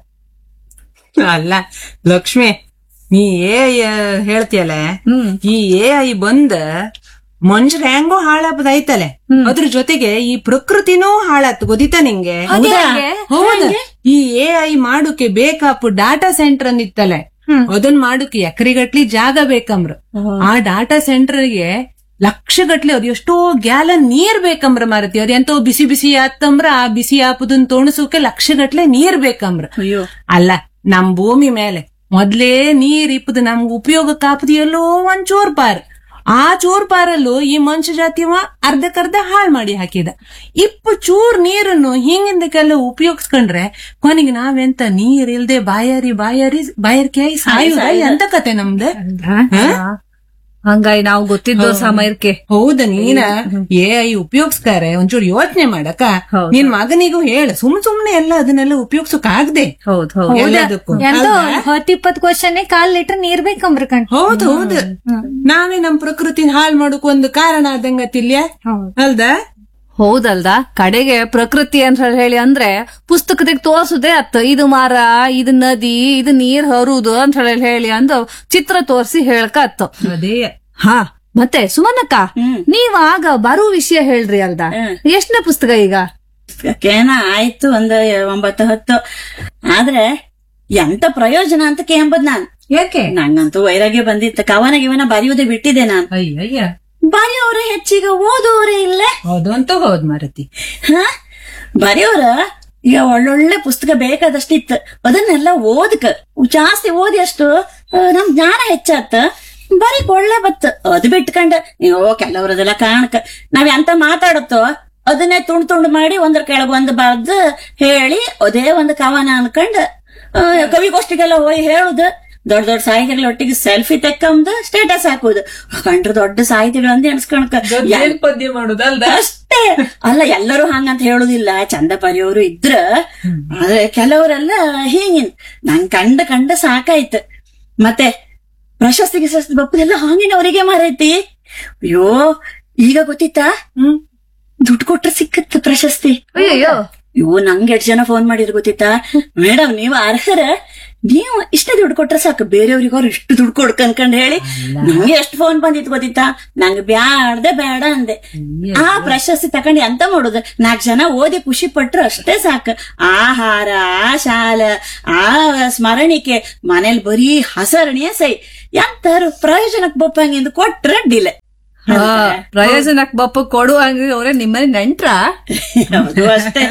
ಅಲ್ಲ ಲಕ್ಷ್ಮಿ, ನೀ ಏ ಹೇಳ್ತಿಯಲ್ಲ, ಈ ಎ ಐ ಬಂದ ಮನುಷ್ಯರ ಹೆಂಗೋ ಹಾಳಾಪದೈತಲೆ, ಅದ್ರ ಜೊತೆಗೆ ಈ ಪ್ರಕೃತಿನೂ ಹಾಳಾತ್ ಗೊತ್ತಿತ್ತ ನಿಂಗೆ? ಹೌದ. ಈ ಎ ಐ ಮಾಡೋಕೆ ಬೇಕಾಪು ಡಾಟಾ ಸೆಂಟರ್ ಅಂದಿತ್ತಲೆ, ಅದನ್ ಮಾಡೋಕೆ ಎಕರೆಗಟ್ಲಿ ಜಾಗ ಬೇಕಂಬ್ರ. ಆ ಡಾಟಾ ಸೆಂಟರ್ಗೆ ಲಕ್ಷಗಟ್ಲೆ ಅದು ಎಷ್ಟೋ ಗ್ಯಾಲನ್ ನೀರ್ ಬೇಕಂಬ್ರ ಮಾರತಿ. ಅದ್ ಎಂತೋ ಬಿಸಿ ಬಿಸಿ ಆತಂಬ್ರ ಆ ಬಿಸಿ ಆಪದನ್ ತೋಣಸೋಕೆ ಲಕ್ಷಗಟ್ಲೆ ನೀರ್ ಬೇಕಂಬ್ರ. ಅಲ್ಲ ನಮ್ ಭೂಮಿ ಮೇಲೆ ಮೊದ್ಲೇ ನೀರ್ ಇಪ್ಪದು ನಮ್ಗ ಉಪಯೋಗಕ್ಕೆ ಆಪದು ಎಲ್ಲೋ ಒಂದ್ ಚೋರ್ ಪಾರ್. ಆ ಚೋರ್ ಪಾರಲ್ಲೂ ಈ ಮನುಷ್ಯ ಜಾತಿವ ಅರ್ಧಕ್ಕರ್ಧ ಹಾಳ್ ಮಾಡಿ ಹಾಕಿದ. ಇಪ್ಪು ಚೂರ್ ನೀರನ್ನು ಹಿಂಗಿಂದಕ್ಕೆಲ್ಲ ಉಪಯೋಗಿಸ್ಕೊಂಡ್ರೆ ಕೊನೆಗೆ ನಾವೆಂತ ನೀರ್ ಇಲ್ದೆ ಬಾಯಾರಿ ಬಾಯಾರಿ ಬಾಯಾರಿಕೆ ಆಗಿ ಸಾಯುದ ಎಂತ ಕತೆ ನಮ್ದು? ಹಂಗಾಗಿ ನಾವು ಗೊತ್ತಿದ್ದೋ ಸಮಯಕ್ಕೆ. ಹೌದ, ನೀನ ಎ ಐ ಉಪಯೋಗಿಸ್ತಾರೆ ಒಂಚೂರು ಯೋಚನೆ ಮಾಡಕ. ನಿನ್ ಮಗನಿಗೂ ಹೇಳ, ಸುಮ್ ಸುಮ್ನೆ ಎಲ್ಲ ಅದನ್ನೆಲ್ಲ ಉಪಯೋಗಿಸಕ್ ಆಗದೆ. ಹೌದು ಎಲ್ಲದಕ್ಕೂ ಹತ್ತು ಇಪ್ಪತ್ ಕ್ವಶನ್ ಕಾಲ್ ಲೀಟರ್ ನೀರ್ ಬೇಕಂಬ್ರ ಕಣ್. ಹೌದು ಹೌದು. ನಾವೇ ನಮ್ ಪ್ರಕೃತಿ ಹಾಳ್ ಮಾಡೋಕ್ ಒಂದು ಕಾರಣ ಆದಂಗತಿಲ್ಯ ಅಲ್ದ? ಹೌದಲ್ದ. ಕಡೆಗೆ ಪ್ರಕೃತಿ ಅಂತ ಹೇಳಿ ಅಂದ್ರೆ ಪುಸ್ತಕದಾಗ ತೋರ್ಸುದೇ ಅತ್ತ, ಇದು ಮರ, ಇದು ನದಿ, ಇದು ನೀರ್ ಹರುದು ಅಂತ ಹೇಳಿ ಹೇಳಿ ಅಂದ ಚಿತ್ರ ತೋರ್ಸಿ ಹೇಳ್ಕ ಅತ್ತ. ಅದೇ. ಹಾ ಮತ್ತೆ ಸುಮನಕ್ಕ, ನೀವ್ ಆಗ ಬರೋ ವಿಷಯ ಹೇಳ್ರಿ ಅಲ್ದ, ಎಷ್ಟನೇ ಪುಸ್ತಕ ಈಗ? ಕೇನ ಆಯ್ತು ಒಂದ್ ಒಂಬತ್ತು ಹತ್ತು. ಆದ್ರೆ ಎಂತ ಪ್ರಯೋಜನ ಅಂತ ಕೇಂಬದ್ ನಾನ್. ಯಾಕೆ? ನಂಗಂತೂ ವೈರಾಗ್ಯ ಬಂದಿತ್ತು. ಕವನ ಗಿವನ ಬರೆಯುವುದೇ ಬಿಟ್ಟಿದೆ ನಾನ್. ಅಯ್ಯ ಬರೆಯೋರೇ ಹೆಚ್ಚೀಗ, ಓದೋರೇ ಇಲ್ಲ. ಹೌದು ಅಂತ ಹೌದ್ ಮಾರತಿ. ಹ ಬರೆಯೋರ ಈಗ ಒಳ್ಳೊಳ್ಳೆ ಪುಸ್ತಕ ಬೇಕಾದಷ್ಟಿತ್ತು, ಅದನ್ನೆಲ್ಲ ಓದಕ ಜಾಸ್ತಿ ಓದಿ ಅಷ್ಟು ನಮ್ ಜ್ಞಾನ ಹೆಚ್ಚಾತ, ಬರೀ ಒಳ್ಳೆ ಬತ್. ಅದು ಬಿಟ್ಕಂಡ ನೀವು ಕೆಲವ್ರದೆಲ್ಲ ಕಾಣಕ ನಾವ್ ಎಂತ ಮಾತಾಡುತ್ತೋ ಅದನ್ನೇ ತುಂಡ್ ತುಂಡ್ ಮಾಡಿ ಒಂದ್ರ ಕೆಳಗ್ ಒಂದ್ ಬರ್ದು ಹೇಳಿ ಅದೇ ಒಂದು ಕವನ ಅನ್ಕಂಡ್ ಕವಿಗೋಷ್ಠಿಗೆಲ್ಲ ಹೋಗಿ ಹೇಳುದು. ದೊಡ್ಡ ದೊಡ್ಡ ಸಾಹಿತಿಗಳ ಒಟ್ಟಿಗೆ ಸೆಲ್ಫಿ ತೆಕ್ಕಂದು ಸ್ಟೇಟಸ್ ಹಾಕುದು. ಕಂಡ್ರೆ ದೊಡ್ಡ ಸಾಹಿತಿಗಳು ಅಂತ ಎಣಿಸ್ಕೊಳಕ ಪದ್ಯ ಮಾಡುದಲ್ದ ಅಷ್ಟೇ. ಅಲ್ಲ ಎಲ್ಲರೂ ಹಂಗಂತ ಹೇಳುದಿಲ್ಲ, ಚಂದ ಬರೆಯೋರು ಇದ್ರ. ಆದ್ರೆ ಕೆಲವರೆಲ್ಲ ಹೀಗಿನ್ ನಂಗ್ ಕಂಡ ಕಂಡ ಸಾಕಾಯ್ತು. ಮತ್ತೆ ಪ್ರಶಸ್ತಿ ಗಿಶಸ್ತಿ ಬಪ್ಪದೆಲ್ಲ ಹಾಂಗಿನವರಿಗೆ ಮಾರೈತಿ. ಅಯ್ಯೋ ಈಗ ಗೊತ್ತಿತ್ತಾ, ದುಡ್ಡು ಕೊಟ್ರೆ ಸಿಕ್ಕತ್ತ ಪ್ರಶಸ್ತಿ. ಅಯ್ಯೋ ಇವು ನಂಗೆ ಎಷ್ಟು ಜನ ಫೋನ್ ಮಾಡಿದ್ರು ಗೊತ್ತಿತ್ತಾ, ಮೇಡಮ್ ನೀವು ಅರ್ಹರ, ನೀವು ಇಷ್ಟೇ ದುಡ್ಡು ಕೊಟ್ರೆ ಸಾಕು, ಬೇರೆಯವ್ರಿಗೆ ಅವ್ರು ಇಷ್ಟು ದುಡ್ಡು ಕೊಡ್ಕ ಅನ್ಕೊಂಡ್ ಹೇಳಿ ನಂಗೆ ಎಷ್ಟು ಫೋನ್ ಬಂದಿತ್ತು ಗೊತ್ತಿತ್ತಾ, ನಂಗೆ ಬ್ಯಾಡ್ದೆ ಬೇಡ ಅಂದೆ. ಆ ಪ್ರಶಸ್ತಿ ತಕೊಂಡಿ ಅಂತ ಮಾಡುದು, ನಾಲ್ಕು ಜನ ಓದಿ ಖುಷಿ ಪಟ್ರು ಅಷ್ಟೇ ಸಾಕು. ಆಹಾರ, ಆ ಶಾಲೆ, ಆ ಸ್ಮರಣಿಕೆ ಮನೇಲಿ ಬರೀ ಹಸರಣಿಯ ಸೈ, ಎಂತಾರು ಪ್ರಯೋಜನಕ್ಕೆ ಬಪ್ಪಂಗಿಂದು ಕೊಟ್ರೆ ಡಿಲೆ. ಹಾ, ಪ್ರಯೋಜನಕ್ ಬಪ್ಪ ಕೊಡು ಹಂಗ್ರಿ ಅವ್ರೆ ನಿಮ್ಮನೆ ನೆಂಟ್ರ. ಹೌದು ಅಷ್ಟೇ.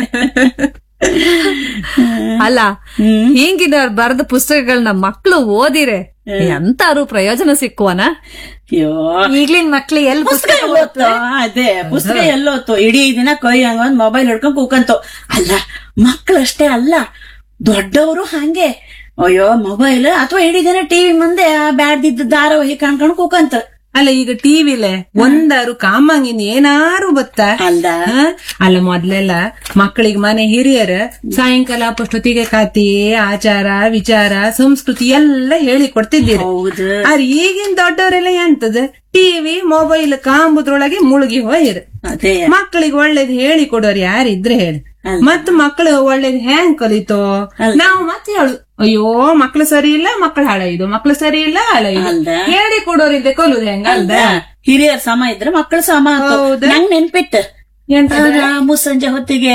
ಅಲ್ಲ, ಹಿಂಗಿನ ಬರೆದ ಪುಸ್ತಕಗಳನ್ನ ಮಕ್ಳು ಓದಿರೆ ಎಂತಾರು ಪ್ರಯೋಜನ ಸಿಕ್ಕುವನ? ಅಯ್ಯೋ, ಈಗ್ಲಿನ ಮಕ್ಳು ಎಲ್ ಪುಸ್ತಕ ಎಲ್ಲೋತ್ತು, ಅದೇ ಪುಸ್ತಕ ಎಲ್ಲೋತ್ತು, ಇಡೀ ದಿನ ಕೈ ಹಂಗ ಒಂದ್ ಮೊಬೈಲ್ ಹಿಡ್ಕೊಂಡ್ ಕೂಕಂತು. ಅಲ್ಲ, ಮಕ್ಳಷ್ಟೇ ಅಲ್ಲ, ದೊಡ್ಡವರು ಹಂಗೆ. ಅಯ್ಯೋ ಮೊಬೈಲ್ ಅಥವಾ ಇಡೀ ದಿನ ಟಿವಿ ಮುಂದೆ ಬ್ಯಾಡ್ದಿದ್ದ ಧಾರಾವಾಹಿ ಕಾಣ್ಕೊಂಡ್ ಕೂಕಂತ. ಅಲ್ಲ, ಈಗ ಟಿವಿಲೆ ಒಂದಾರು ಕಾಮಂಗಿನ್ ಏನಾರು ಬತ್ತ ಅಲ್ದ? ಅಲ್ಲ, ಮೊದ್ಲೆಲ್ಲ ಮಕ್ಕಳಿಗೆ ಮನೆ ಹಿರಿಯರ ಸಾಯಂಕಾಲ ಅಪ್ಪಷ್ಟೊತ್ತಿಗೆ ಕತೆ, ಆಚಾರ, ವಿಚಾರ, ಸಂಸ್ಕೃತಿ ಎಲ್ಲ ಹೇಳಿ ಕೊಡ್ತಿದ್ದೀರಿ. ಹೌದು. ಆದ್ರೆ ಈಗಿನ ದೊಡ್ಡವರೆಲ್ಲ ಎಂತದ ಟಿವಿ ಮೊಬೈಲ್ ಕಾಂಬುದ್ರೊಳಗೆ ಮುಳುಗಿ ಹೋಯ್ರು. ಅದೇ ಮಕ್ಕಳಿಗೆ ಒಳ್ಳೇದ್ ಹೇಳಿ ಕೊಡೋರು ಯಾರಿದ್ರೆ ಹೇಳಿ. ಮತ್ ಮಕ್ಕಳು ಒಳ್ಳೇದ್ ಹೆಂಗ್ ಕಲಿತೋ ನಾವು ಮತ್ತೆ ಹೇಳು, ಅಯ್ಯೋ ಮಕ್ಳು ಸರಿ ಇಲ್ಲ, ಮಕ್ಳು ಹಾಳಾಯ್ದು, ಮಕ್ಳು ಸರಿ ಇಲ್ಲ, ಹಾಳಾಯ್ದು ಹೇಳಿ ಕೊಡೋರಿದ್ದೆ ಕಲುದು ಹೆಂಗ ಅಲ್ದ? ಹಿರಿಯರ್ ಸಮ ಇದ್ರೆ ಮಕ್ಕಳು ಸಮ. ನಂಗ್ ನೆನ್ಪಿಟ್ಟು ಮುಸ್ಸಂಜೆ ಹೊತ್ತಿಗೆ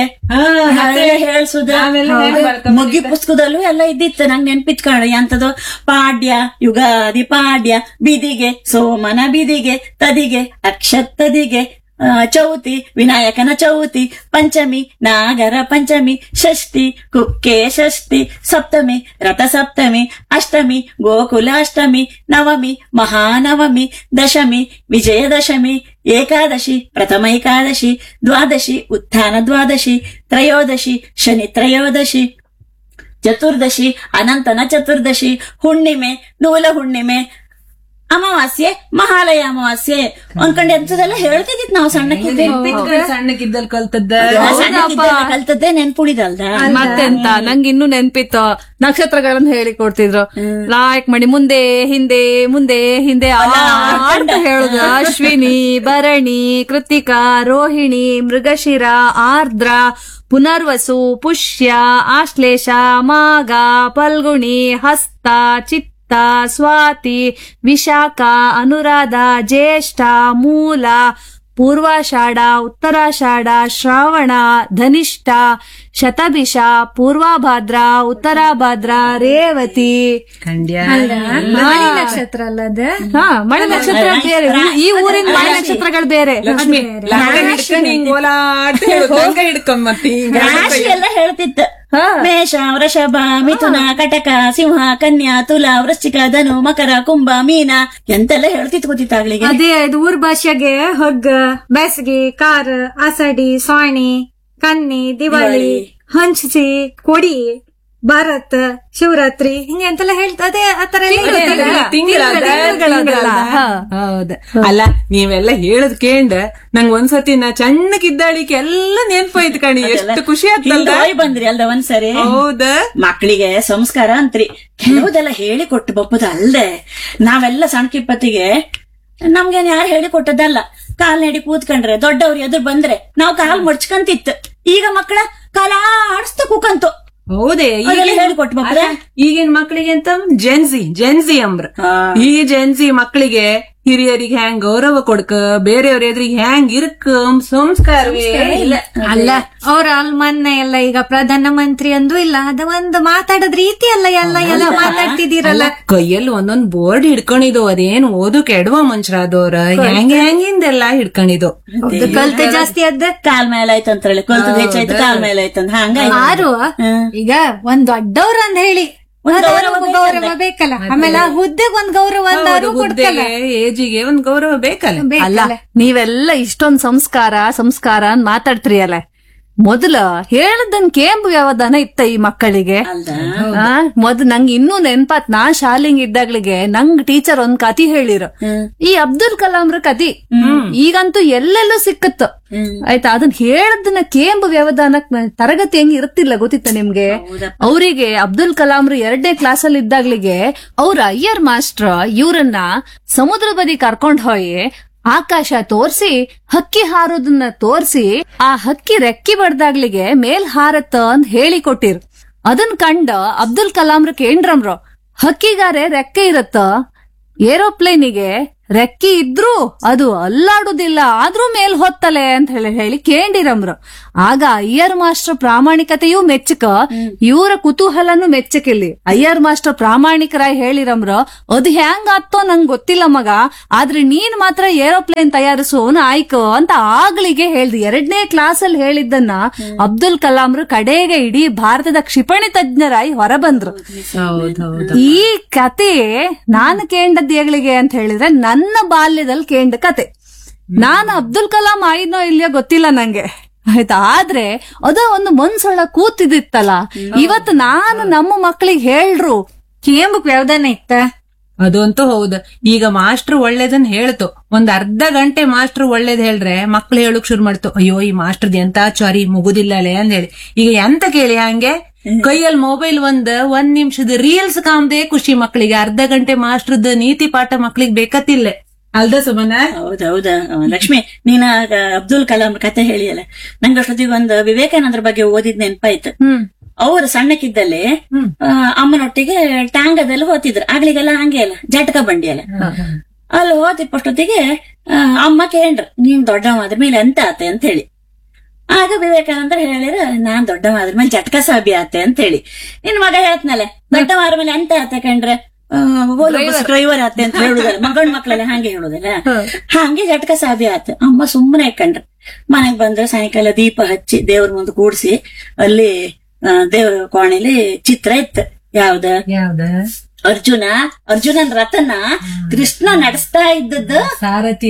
ಹೇಳ್ಸುದ ಮಗ್ಗಿ ಪುಸ್ತಕದಲ್ಲೂ ಎಲ್ಲ ಇದ್ದಿತ್ತು. ನಂಗ್ ನೆನ್ಪಿಟ್ಕೊಂಡ ಎಂತದು ಪಾಡ್ಯ, ಯುಗಾದಿ ಪಾಡ್ಯ, ಬಿದಿಗೆ ಸೋಮನ ಬಿದಿಗೆ, ತದಿಗೆ ಅಕ್ಷತದಿಗೆ, ಚೌತಿ ವಿನಾಯಕನ ಚೌತಿ, ಪಂಚಮಿ ನಾಗರ ಪಂಚಮಿ, ಷಷ್ಠಿ ಕುಕ್ಕೆ ಷಷ್ಠಿ, ಸಪ್ತಮಿ ರಥ ಸಪ್ತಮಿ, ಅಷ್ಟಮಿ ಗೋಕುಲ ಅಷ್ಟಮಿ, ನವಮಿ ಮಹಾನವಮಿ, ದಶಮಿ ವಿಜಯದಶಮಿ, ಏಕಾದಶಿ ಪ್ರಥಮ ಏಕಾದಶಿ, ದ್ವಾದಶಿ ಉತ್ಥಾನ ದ್ವಾದಶಿ, ತ್ರಯೋದಶಿ ಶನಿ ತ್ರಯೋದಶಿ, ಚತುರ್ದಶಿ ಅನಂತನ ಚತುರ್ದಶಿ, ಹುಣ್ಣಿಮೆ ನೂಲ ಹುಣ್ಣಿಮೆ, ಅಮಾವಾಸ್ಯೆ ಮಹಾಲಯ ಅಮಾವಾಸ್ಯೆ ಅನ್ಕೊಂಡ್ ಎಂತದೆಲ್ಲ ಹೇಳ್ತಿದ್ದಿತ್ ನಾವು ಸಣ್ಣಕ್ಕಿದ್ದೆ. ಸಣ್ಣಕ್ಕಿದ್ದಲ್ಲಿ ಕಲ್ತದ್ದ ಕಲ್ತದ್ದೇ ನೆನ್ಪುಳಿದಲ್ದ. ಮತ್ತೆಂತ, ನಂಗೆ ಇನ್ನೂ ನೆನ್ಪಿತ್ತು, ನಕ್ಷತ್ರಗಳನ್ನ ಹೇಳಿ ಕೊಡ್ತಿದ್ರು. ನಾಯಕ್ ಮಣಿ ಮುಂದೆ ಹಿಂದೆ ಮುಂದೆ ಹಿಂದೆ ಅಂತ ಹೇಳುದು. ಅಶ್ವಿನಿ, ಭರಣಿ, ಕೃತಿಕಾ, ರೋಹಿಣಿ, ಮೃಗಶಿರ, ಆರ್ದ್ರ, ಪುನರ್ವಸು, ಪುಷ್ಯ, ಆಶ್ಲೇಷ, ಮಾಘ, ಫಲ್ಗುಣಿ, ಹಸ್ತ, ಚಿತ್ತ, ಸ್ವಾತಿ, ವಿಶಾಖ, ಅನುರಾಧ, ಜ್ಯೇಷ್ಠ, ಮೂಲ, ಪೂರ್ವಾಷಾಢ, ಉತ್ತರಾಷಾಢ, ಶ್ರಾವಣ, ಧನಿಷ್ಠ, ಶತಭಿಷ, ಪೂರ್ವಭಾದ್ರ, ಉತ್ತರಾಭಾದ್ರ, ರೇವತಿ, ಖಂಡ್ಯ, ಮಳಿ ನಕ್ಷತ್ರ ಅಲ್ಲದ. ಹಾ, ಮಳೆ ನಕ್ಷತ್ರ ಬೇರೆ, ಈ ಊರಿನ ಮಳೆ ನಕ್ಷತ್ರಗಳು ಬೇರೆ. ಲಕ್ಷ್ಮಿ ಹಿಂಗ್ ಓಲಾಟ ಹಿಡ್ಕೊಂಡ್ ಮತ್ತೆ ರಾಶಿ ಎಲ್ಲ ಹೇಳ್ತಿತ್ತು. ಮೇಷ, ವೃಷಭ, ಮಿಥುನ, ಕಟಕ, ಸಿಂಹ, ಕನ್ಯಾ, ತುಲಾ, ವೃಶ್ಚಿಕ, ಧನು, ಮಕರ, ಕುಂಭ, ಮೀನ ಎಂತೆಲ್ಲ ಹೇಳ್ತಿತ್ತು ಗೊತ್ತಿತ್ತಾಗ್ಲಿಗೆ. ಅದೇ ಇದು ಊರ್ ಭಾಷೆಗೆ ಹಗ್ಗ, ಬೇಸಿಗೆ, ಕಾರ, ಆಸಡಿ, ಸಾಣಿ, ಕನ್ನಿ, ದಿವಾಳಿ, ಹಂಚಿ, ಕೊಡಿ, ಭಾರತ್, ಶಿವರಾತ್ರಿ ಹಿಂಗೆ ಎಂತೆಲ್ಲ ಹೇಳ್ತದೆ. ಆತರ ಹೌದ. ಅಲ್ಲ, ನೀವೆಲ್ಲ ಹೇಳದ್ ಕೇಂಡ ನಂಗ್ ಒಂದ್ಸತಿ ನಾ ಚಣ್ಣಕ್ಕಿದ್ದಾಳಿಕೆ ಎಲ್ಲ ನೆನ್ಪಾಯ್ತು ಕಣಿ. ಎಷ್ಟು ಖುಷಿ ಆಗ್ತಲ್ಲ ಬಂದ್ರಿ ಅಲ್ದ ಒಂದ್ಸರಿ. ಹೌದ, ಮಕ್ಳಿಗೆ ಸಂಸ್ಕಾರ ಅಂತ್ರಿ ಕೆಲವುದೆಲ್ಲ ಹೇಳಿ ಕೊಟ್ಟು ಬಪ್ಪದ ಅಲ್ದೆ. ನಾವೆಲ್ಲ ಸಣ್ಣಕಿಪ್ಪತ್ತಿಗೆ ನಮ್ಗೇನ್ ಯಾರು ಹೇಳಿ ಕೊಟ್ಟದಲ್ಲ. ಕಾಲ್ ನಡಿ ಕೂತ್ಕೊಂಡ್ರೆ ದೊಡ್ಡವ್ರು ಎದುರು ಬಂದ್ರೆ ನಾವು ಕಾಲ್ ಮಡ್ಚ್ಕಂತಿತ್ತು. ಈಗ ಮಕ್ಕಳ ಕಾಲ ಆಡಿಸ್ತ ಕೂಕಂತು. ಹೌದೇ, ಹೇಳಿಕೊಟ್ಟು ಬಪ್ಪದ. ಈಗಿನ ಮಕ್ಕಳಿಗೆ ಅಂತ ಜೆನ್ಸಿ ಜೆನ್ಸಿ ಅಂಬ್ರ. ಈ ಜೆನ್ಸಿ ಮಕ್ಕಳಿಗೆ ಹಿರಿಯರಿಗೆ ಹ್ಯಾಂಗ್ ಗೌರವ ಕೊಡ್ಕ, ಬೇರೆಯವ್ರ ಎದುರಿಗೆ ಹ್ಯಾಂಗ್ ಇರ್ಕ ಸಂಸ್ಕಾರವೇ ಇಲ್ಲ. ಅಲ್ಲ, ಅವ್ರ ಅಲ್ ಮೊನ್ನೆ ಎಲ್ಲ ಈಗ ಪ್ರಧಾನ ಮಂತ್ರಿ ಅಂದು ಇಲ್ಲ, ಅದ ಒಂದು ಮಾತಾಡೋದ್ ರೀತಿ ಅಲ್ಲ, ಎಲ್ಲ ಎಲ್ಲ ಮಾತಾಡ್ತಿದ್ದೀರಲ್ಲ. ಕೈಯಲ್ಲಿ ಒಂದೊಂದ್ ಬೋರ್ಡ್ ಹಿಡ್ಕೊಂಡಿದ್ದು, ಅದೇನು ಓದು ಕೆಡುವ ಮನುಷ್ಯರಾದವ್ರ ಹೆಂಗ್ ಹೆಂಗಿಂದೆಲ್ಲ ಹಿಡ್ಕೊಂಡಿದ್ದು. ಕಲ್ತೆ ಜಾಸ್ತಿ ಅದ, ಕಾಲ್ ಮೇಲೆ ಆಯ್ತಂತ ಹೇಳಿ ಕಲ್ತದ್ ಹೆಚ್ಚಾಯ್ತು, ಕಾಲ್ ಮೇಲೆ ಆಯ್ತಂತ ಹಂಗ. ಯಾರು ಈಗ ಒಂದ್ ದೊಡ್ಡವ್ರ ಅಂದ ಹೇಳಿ ಗೌರವ ಬೇಕಲ್ಲ, ಆಮೇಲೆ ಆ ಹುದ್ದೆಗೆ ಒಂದ್ ಗೌರವ ಅಂದಾರು ಕೊಡ್ತಲ್ಲ, ಏಜಿಗೆ ಒಂದ್ ಗೌರವ ಬೇಕಲ್ಲ. ಅಲ್ಲ, ನೀವೆಲ್ಲ ಇಷ್ಟೊಂದ್ ಸಂಸ್ಕಾರ ಸಂಸ್ಕಾರ ಅಂತ ಮಾತಾಡ್ತೀರಿ ಅಲ್ಲ. ಮೊದಲ ಹೇಳದನ್ ಕೇಂಬು ವ್ಯವಧಾನ ಇತ್ತ ಈ ಮಕ್ಕಳಿಗೆ. ಮೊದ್ ನಂಗ್ ಇನ್ನೂ ನೆನ್ಪಾತ್, ನಾ ಶಾಲೆಂಗ್ ಇದ್ದಾಗ್ಲಿಗೆ ನಂಗ್ ಟೀಚರ್ ಒಂದ್ ಕತಿ ಹೇಳಿರು, ಈ ಅಬ್ದುಲ್ ಕಲಾಂರ ಕತಿ. ಈಗಂತೂ ಎಲ್ಲೆಲ್ಲೂ ಸಿಕ್ಕತ್ತು ಆಯ್ತಾ. ಅದನ್ನ ಹೇಳದನ್ನ ಕೇಂಬು ವ್ಯವಧಾನಕ್ ತರಗತಿ ಹೆಂಗ್ ಇರುತ್ತಿಲ್ಲ ಗೊತ್ತಿತ್ತ ನಿಮ್ಗೆ? ಅವರಿಗೆ ಅಬ್ದುಲ್ ಕಲಾಂರು ಎರಡನೇ ಕ್ಲಾಸ್ ಅಲ್ಲಿ ಇದ್ದಾಗ್ಲಿಗೆ ಅವ್ರ ಅಯ್ಯರ್ ಮಾಸ್ಟರ್ ಇವ್ರನ್ನ ಸಮುದ್ರ ಬದಿ ಕರ್ಕೊಂಡ್ ಹೋಗಿ ಆಕಾಶ ತೋರ್ಸಿ ಹಕ್ಕಿ ಹಾರೋದನ್ನ ತೋರ್ಸಿ ಆ ಹಕ್ಕಿ ರೆಕ್ಕಿ ಬಡ್ದಾಗ್ಲಿಗೆ ಮೇಲ್ ಹಾರತ್ತ ಅಂತ ಹೇಳಿ ಕೊಟ್ಟಿರ್. ಅದನ್ ಕಂಡ ಅಬ್ದುಲ್ ಕಲಾಂರ ಕೇಂದ್ರಮ್ರು ಹಕ್ಕಿಗಾರೆ ರೆಕ್ಕೆ ಇರತ್ತ ಏರೋಪ್ಲೇನಿಗೆ ರೆಕ್ಕಿ ಇದ್ರು ಅದು ಅಲ್ಲಾಡುದಿಲ್ಲ ಆದ್ರೂ ಮೇಲ್ ಹೊತ್ತಲೆ ಅಂತ ಹೇಳಿ ಹೇಳಿ ಕೇಂಡಿರಮ್ರು. ಆಗ ಅಯ್ಯರ್ ಮಾಸ್ಟರ್ ಪ್ರಾಮಾಣಿಕತೆಯೂ ಮೆಚ್ಚಕ ಇವರ ಕುತೂಹಲನು ಮೆಚ್ಚಕಿಲ್ಲಿ. ಅಯ್ಯರ್ ಮಾಸ್ಟರ್ ಪ್ರಾಮಾಣಿಕರಾಗಿ ಹೇಳಿರಮ್ರ ಅದು ಹ್ಯಾಂಗ ಆತ್ತೋ ನಂಗ್ ಗೊತ್ತಿಲ್ಲ ಮಗ, ಆದ್ರೆ ನೀನ್ ಮಾತ್ರ ಏರೋಪ್ಲೇನ್ ತಯಾರಿಸೋನ್ ಆಯ್ಕೋ ಅಂತ ಆಗ್ಲಿಗೆ ಹೇಳ್ದಿ. ಎರಡನೇ ಕ್ಲಾಸ್ ಅಲ್ಲಿ ಹೇಳಿದ್ದನ್ನ ಅಬ್ದುಲ್ ಕಲಾಂರು ಕಡೆಗೆ ಇಡೀ ಭಾರತದ ಕ್ಷಿಪಣಿ ತಜ್ಞರಾಗಿ ಹೊರಬಂದ್ರು. ಈ ಕತೆ ನಾನು ಕೇಂಡದ್ ಏಗಳಿಗೆ ಅಂತ ಹೇಳಿದ್ರೆ ನನ್ನ ಬಾಲ್ಯದಲ್ಲಿ ಕೇಂಡ ಕತೆ. ನಾನು ಅಬ್ದುಲ್ ಕಲಾಂ ಆಯ್ನೋ ಇಲ್ಲೋ ಗೊತ್ತಿಲ್ಲ ನಂಗೆ, ಆಯ್ತಾ, ಆದ್ರೆ ಅದ ಒಂದು ಮನ್ಸೊಳ ಕೂತಿದಿತ್ತಲ್ಲ. ಇವತ್ತು ನಾನು ನಮ್ಮ ಮಕ್ಕಳಿಗೆ ಹೇಳ್ರು ಕೇಂಬಕ್ ವ್ಯವಧಾನ ಇತ್ತ. ಅದಂತೂ ಹೌದು. ಈಗ ಮಾಸ್ಟರ್ ಒಳ್ಳೇದನ್ ಹೇಳ್ತು, ಒಂದ್ ಅರ್ಧ ಗಂಟೆ ಮಾಸ್ಟರ್ ಒಳ್ಳೇದ್ ಹೇಳ್ರೆ ಮಕ್ಳು ಹೇಳಕ್ ಶುರು ಮಾಡ್ತು, ಅಯ್ಯೋ ಈ ಮಾಸ್ಟರ್ದ್ ಎಂತ ಚಾರಿ ಮುಗುದಿಲ್ಲಲೇ ಅಂತ ಹೇಳಿ. ಈಗ ಎಂತ ಕೇಳಿ ಹಂಗೆ ಕೈಯಲ್ಲಿ ಮೊಬೈಲ್ ಒಂದ್ ಒಂದ್ ನಿಮಿಷದ ರೀಲ್ಸ್ ಕಾಮ್ದೆ ಖುಷಿ ಮಕ್ಳಿಗೆ. ಅರ್ಧ ಗಂಟೆ ಮಾಸ್ಟರ್ದ ನೀತಿ ಪಾಠ ಮಕ್ಳಿಗೆ ಬೇಕತ್ತಿಲ್ಲ ಅಲ್ದ ಸುಮನ? ಹೌದೌದ ಲಕ್ಷ್ಮಿ, ನೀನ ಅಬ್ದುಲ್ ಕಲಾಂ ಕತೆ ಹೇಳಿಯಲ್ಲ, ನಂಗೆ ಅಷ್ಟೊತ್ತಿಗೆ ಒಂದು ವಿವೇಕಾನಂದ್ರ ಬಗ್ಗೆ ಓದಿದ್ ನೆನಪಾಯ್ತು. ಅವ್ರು ಸಣ್ಣಕ್ಕಿದ್ದಲ್ಲಿ ಅಮ್ಮನೊಟ್ಟಿಗೆ ಟ್ಯಾಂಗದಲ್ಲಿ ಹೋತಿದ್ರು. ಆಗ್ಲಿಗೆಲ್ಲ ಹಂಗೆ ಅಲ್ಲ, ಜಟಕ ಬಂಡಿ ಅಲ್ಲ, ಅಲ್ಲಿ ಹೋತಿಪ್ಪಷ್ಟೊತ್ತಿಗೆ ಅಮ್ಮ ಕೇಂದ್ರ ನೀನ್ ದೊಡ್ಡವಾದ್ರ ಮೇಲೆ ಎಂತ ಆತೆ ಅಂತ ಹೇಳಿ. ಆಗ ವಿವೇಕಾನಂದ್ರ ಹೇಳಿರ ನಾನ್ ದೊಡ್ಡವಾದ್ರ ಮೇಲೆ ಜಟಕ ಸಾಬಿ ಆತೆ ಅಂತ ಹೇಳಿ. ನಿನ್ ಮಗ ಹೇಳ್ತನಲ್ಲ ದೊಡ್ಡವಾದ್ರ ಮೇಲೆ ಎಂತ ಆತೆ ಕಂಡ್ರೆ ಡ್ರೈವರ್ ಆತೆ ಅಂತ ಹೇಳುದಲ್ಲ, ಮಗನ್ ಮಕ್ಳೆಲ್ಲ ಹಂಗೆ ಹೇಳುದಲ್ಲ, ಹಂಗೆ ಜಟಕ ಸಾಬಿ ಆತ. ಅಮ್ಮ ಸುಮ್ಮನೆ ಕಂಡ್ರ. ಮನೆಗ್ ಬಂದ್ರೆ ಸಾಯಂಕಾಲ ದೀಪ ಹಚ್ಚಿ ದೇವ್ರ ಮುಂದೆ ಕೂಡ್ಸಿ ಅಲ್ಲಿ ದೇವ್ರ ಕೋಣೆಲಿ ಚಿತ್ರ ಇತ್ತು. ಯಾವ್ದ ಯಾವ್ದ ಅರ್ಜುನ ಅರ್ಜುನನ್ ರಥನ ಕೃಷ್ಣ ನಡೆಸ್ತಾ ಇದ್ದದ್ದು ಸಾರಥಿ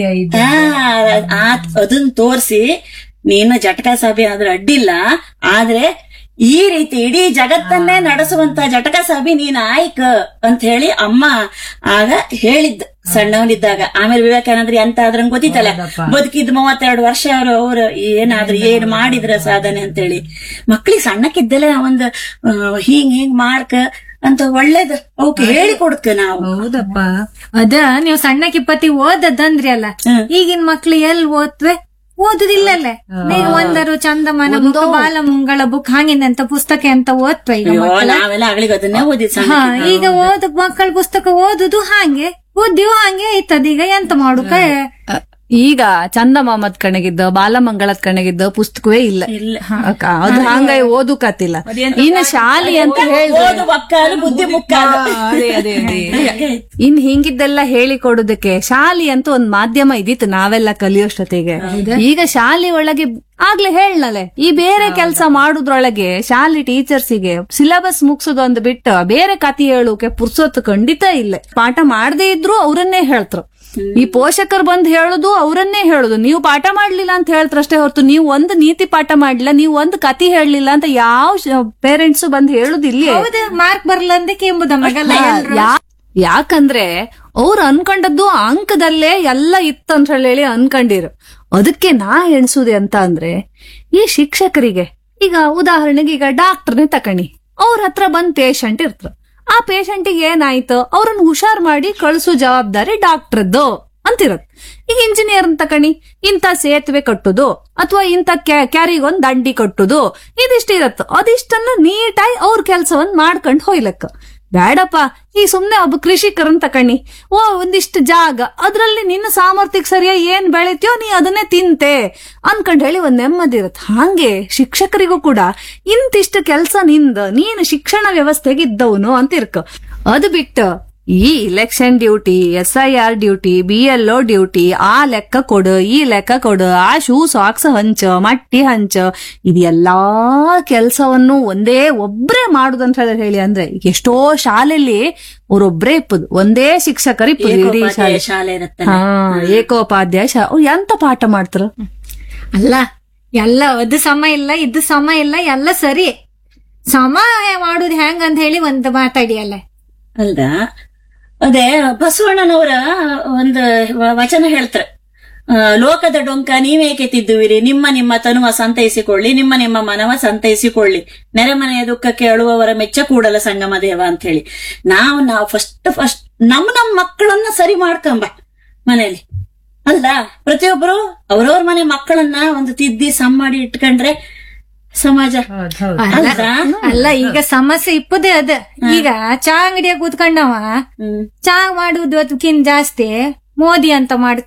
ಅದನ್ನ ತೋರ್ಸಿ, ನೀನು ಜಟಕ ಸಾಬಿ ಆದ್ರೆ ಅಡ್ಡಿಲ್ಲ, ಆದ್ರೆ ಈ ರೀತಿ ಇಡೀ ಜಗತ್ತನ್ನೇ ನಡೆಸುವಂತ ಜಟಕ ಸಾಬಿ ನೀನ್ ಆಯ್ಕ ಅಂತ ಹೇಳಿ ಅಮ್ಮ ಆಗ ಹೇಳಿದ್ದ ಸಣ್ಣವನಿದ್ದಾಗ. ಆಮೇಲೆ ವಿವೇಕಾನಂದ್ರ ಎಂತ ಆದ್ರಂಗ್ ಗೊತ್ತಿತ್ತಲ್ಲ, ಬದುಕಿದ್ ಮೂವತ್ತೆರಡು ವರ್ಷ ಅವ್ರು ಅವ್ರು ಏನಾದ್ರು ಏನ್ ಮಾಡಿದ್ರ ಸಾಧನೆ ಅಂತ ಹೇಳಿ. ಮಕ್ಳಿಗೆ ಸಣ್ಣಕ್ಕಿದ್ದಲ್ಲ ಒಂದ್ ಹಿಂಗ್ ಹಿಂಗ್ ಮಾಡ್ಕ ಅಂತ ಒಳ್ಳೇದ್ ಅವಕ್ಕೆ ಹೇಳಿ ಕೊಡ್ಕ ನಾವು. ಹೌದಪ್ಪ, ಅದ ನೀವು ಸಣ್ಣಕ್ಕಿಪ್ಪತ್ತಿ ಓದದ್ದಂದ್ರಿ ಅಲ್ಲ, ಈಗಿನ ಮಕ್ಳು ಎಲ್ ಓದ್ವೆ? ಓದುದಿಲ್ಲಲ್ಲೇ. ನೀವು ಒಂದರು ಚಂದಮಾನ ಬುಕ್, ಬಾಲಮಂಗಳ ಬುಕ್ ಹಂಗಿನಂತ ಪುಸ್ತಕ ಅಂತ ಓದ್ವ ಈಗ ನಾವೆಲ್ಲ ಆಗ್ಲಿಗೆ ಅದನ್ನೇ ಓದಿದ್. ಈಗ ಓದ ಮಕ್ಕಳ ಪುಸ್ತಕ ಓದುದು ಹಾಗೆ ಓದ್ದಿವ್ ಹಂಗೆ ಐತದ. ಈಗ ಎಂತ ಮಾಡುಕ? ಈಗ ಚಂದಮಾಮದ್ ಕಣಗಿದ್ದ ಬಾಲಮಂಗಳದ್ ಕಣಗಿದ್ದ ಪುಸ್ತಕವೇ ಇಲ್ಲ. ಅದು ಹಂಗಾಗಿ ಓದುಕತ್ತಿಲ್ಲ. ಇನ್ನು ಶಾಲೆ ಅಂತ ಹೇಳಿ ಬುದ್ಧಿ ಮುಕ್ಕಾಲು ಇನ್ ಹಿಂಗಿದ್ದೆಲ್ಲ ಹೇಳಿ ಕೊಡುದಕ್ಕೆ ಶಾಲೆ ಅಂತ ಒಂದ್ ಮಾಧ್ಯಮ ಇದಿತ್ತು ನಾವೆಲ್ಲ ಕಲಿಯೋಷ್ಟೊತ್ತಿಗೆ. ಈಗ ಶಾಲೆ ಒಳಗೆ ಆಗ್ಲೇ ಹೇಳಲೆ ಈ ಬೇರೆ ಕೆಲಸ ಮಾಡುದ್ರೊಳಗೆ ಶಾಲೆ ಟೀಚರ್ಸಿಗೆ ಸಿಲೆಬಸ್ ಮುಗ್ಸೋದೊಂದು ಬಿಟ್ಟು ಬೇರೆ ಕತೆ ಹೇಳೋಕೆ ಪುರ್ಸೊತ್ತು ಖಂಡಿತ ಇಲ್ಲ. ಪಾಠ ಮಾಡದೇ ಇದ್ರು ಅವರನ್ನೇ ಹೇಳ್ತರು. ಈ ಪೋಷಕರು ಬಂದ್ ಹೇಳುದು ಅವರನ್ನೇ ಹೇಳುದು, ನೀವು ಪಾಠ ಮಾಡ್ಲಿಲ್ಲ ಅಂತ ಹೇಳ್ತಾರಷ್ಟೇ ಹೊರತು ನೀವು ಒಂದು ನೀತಿ ಪಾಠ ಮಾಡ್ಲಿಲ್ಲ, ನೀವು ಒಂದು ಕತಿ ಹೇಳಲಿಲ್ಲ ಅಂತ ಯಾವ ಪೇರೆಂಟ್ಸ್ ಬಂದ್ ಹೇಳುದಿಲ್ಲ. ಮಾರ್ಕ್ ಬರ್ಲಂದಕ್ಕೆ ಎಂಬುದ ಮಗಲ್ಲ. ಯಾಕಂದ್ರೆ ಅವ್ರು ಅನ್ಕೊಂಡದ್ದು ಅಂಕದಲ್ಲೇ ಎಲ್ಲ ಇತ್ತಂತ ಹೇಳಿ ಅನ್ಕೊಂಡಿರು. ಅದಕ್ಕೆ ನಾ ಎಣಿಸುದೆ ಅಂತ ಅಂದ್ರೆ ಈ ಶಿಕ್ಷಕರಿಗೆ ಈಗ ಉದಾಹರಣೆಗೆ ಈಗ ಡಾಕ್ಟರ್ನೇ ತಕಣಿ, ಅವ್ರ ಹತ್ರ ಬಂದ್ ಪೇಷಂಟ್ ಇರ್ತಾರ. ಆ ಪೇಷಂಟಿಗೆ ಏನಾಯ್ತು ಅವ್ರನ್ನ ಹುಷಾರ್ ಮಾಡಿ ಕಳ್ಸೋ ಜವಾಬ್ದಾರಿ ಡಾಕ್ಟರ್ದು ಅಂತಿರತ್. ಈಗ ಇಂಜಿನಿಯರ್ ತಕಣಿ, ಇಂಥ ಸೇತುವೆ ಕಟ್ಟುದು ಅಥವಾ ಇಂಥ ಕ್ಯಾರಿಗೊಂದ್ ದಂಡಿ ಕಟ್ಟುದು ಇದಿಷ್ಟ ಇರತ್ತ. ಅದಿಷ್ಟನ್ನ ನೀಟಾಗಿ ಅವ್ರ ಕೆಲ್ಸವನ್ನ ಮಾಡ್ಕೊಂಡ್ ಹೋಯ್ಲಕ್ಕ. ಬೇಡಪ್ಪ, ಈ ಸುಮ್ನೆ ಒಬ್ಬ ಕೃಷಿಕರನ್ ತಕಣಿ, ಓ ಒಂದಿಷ್ಟು ಜಾಗ ಅದ್ರಲ್ಲಿ ನಿನ್ನ ಸಾಮರ್ಥ್ಯಕ್ಕೆ ಸರಿಯಾಗಿ ಏನ್ ಬೆಳಿತೀಯೋ ನೀ ಅದನ್ನೇ ತಿಂತೆ ಅನ್ಕೊಂಡ್ ಹೇಳಿ ಒಂದ್ ನೆಮ್ಮದಿ ಇರತ್. ಹಾಗೆ ಶಿಕ್ಷಕರಿಗೂ ಕೂಡ ಇಂತಿಷ್ಟು ಕೆಲ್ಸ ನಿಂದ ನೀನು ಶಿಕ್ಷಣ ವ್ಯವಸ್ಥೆಗೆ ಇದ್ದವನು ಅಂತ ಇರ್ಕ. ಅದು ಬಿಟ್ಟು ಈ election duty, S I R duty, B L O duty, ಆ ಲೆಕ್ಕ ಕೊಡು, ಈ ಲೆಕ್ಕ ಕೊಡು, ಆ ಶೂ ಸಾಕ್ಸ್ ಹಂಚ, ಮಟ್ಟಿ ಹಂಚ, ಇದೆಲ್ಲಾ ಕೆಲ್ಸವನ್ನು ಒಂದೇ ಒಬ್ರೇ ಮಾಡುದಂತ ಹೇಳಿ ಅಂದ್ರೆ ಈಗ ಎಷ್ಟೋ ಶಾಲೆಯಲ್ಲಿ ಅವ್ರೊಬ್ರೇ ಇಪ್ಪದು, ಒಂದೇ ಶಿಕ್ಷಕರು ಇಪ್ಪದು ಇಡೀ ಶಾಲೆ. ಹಾ, ಏಕೋಪಾಧ್ಯಾಯ ಶಾ ಅವ್ರು ಎಂತ ಪಾಠ ಮಾಡ್ತಾರ ಅಲ್ಲ. ಎಲ್ಲ ಅದು ಸಮ ಇಲ್ಲ, ಇದು ಸಮ ಇಲ್ಲ, ಎಲ್ಲ ಸರಿ. ಸಮ ಮಾಡುದು ಹೆಂಗ ಅಂತ ಹೇಳಿ ಒಂದು ಮಾತಾಡಿಯಲ್ಲ ಅಲ್ದ. ಅದೇ ಬಸವಣ್ಣನವರ ಒಂದು ವಚನ ಹೇಳ್ತಾರೆ, ಲೋಕದ ಡೊಂಕ ನೀವೇಕೆ ತಿದ್ದುವಿರಿ, ನಿಮ್ಮ ನಿಮ್ಮ ತನುವ ಸಂತೈಸಿಕೊಳ್ಳಿ, ನಿಮ್ಮ ನಿಮ್ಮ ಮನವ ಸಂತೈಸಿಕೊಳ್ಳಿ, ನೆರೆಮನೆಯ ದುಃಖಕ್ಕೆ ಅಳುವವರ ಮೆಚ್ಚ ಕೂಡಲ ಸಂಗಮ ದೇವ ಅಂತ ಹೇಳಿ. ನಾವು ನಾವು ಫಸ್ಟ್ ಫಸ್ಟ್ ನಮ್ಮ ನಮ್ಮ ಮಕ್ಕಳನ್ನ ಸರಿ ಮಾಡ್ಕೊಂಬ ಮನೇಲಿ ಅಲ್ಲ. ಪ್ರತಿಯೊಬ್ಬರು ಅವ್ರವ್ರ ಮನೆ ಮಕ್ಕಳನ್ನ ಒಂದು ತಿದ್ದಿ ಸಮ್ ಮಾಡಿ ಇಟ್ಕೊಂಡ್ರೆ ಸಮಾಜ ಅಲ್ಲ ಅಲ್ದಾ? ಅಲ್ಲ, ಈಗ ಸಮಸ್ಯೆ ಇಪ್ಪದೇ ಅದ. ಈಗ ಚಾ ಅಂಗಡಿಯಾಗ ಕೂತ್ಕೊಂಡವ ಚಾ ಮಾಡುದು ಅದಕ್ಕಿಂತ ಜಾಸ್ತಿ ಮೋದಿ ಅಂತ ಮಾಡ್ಕ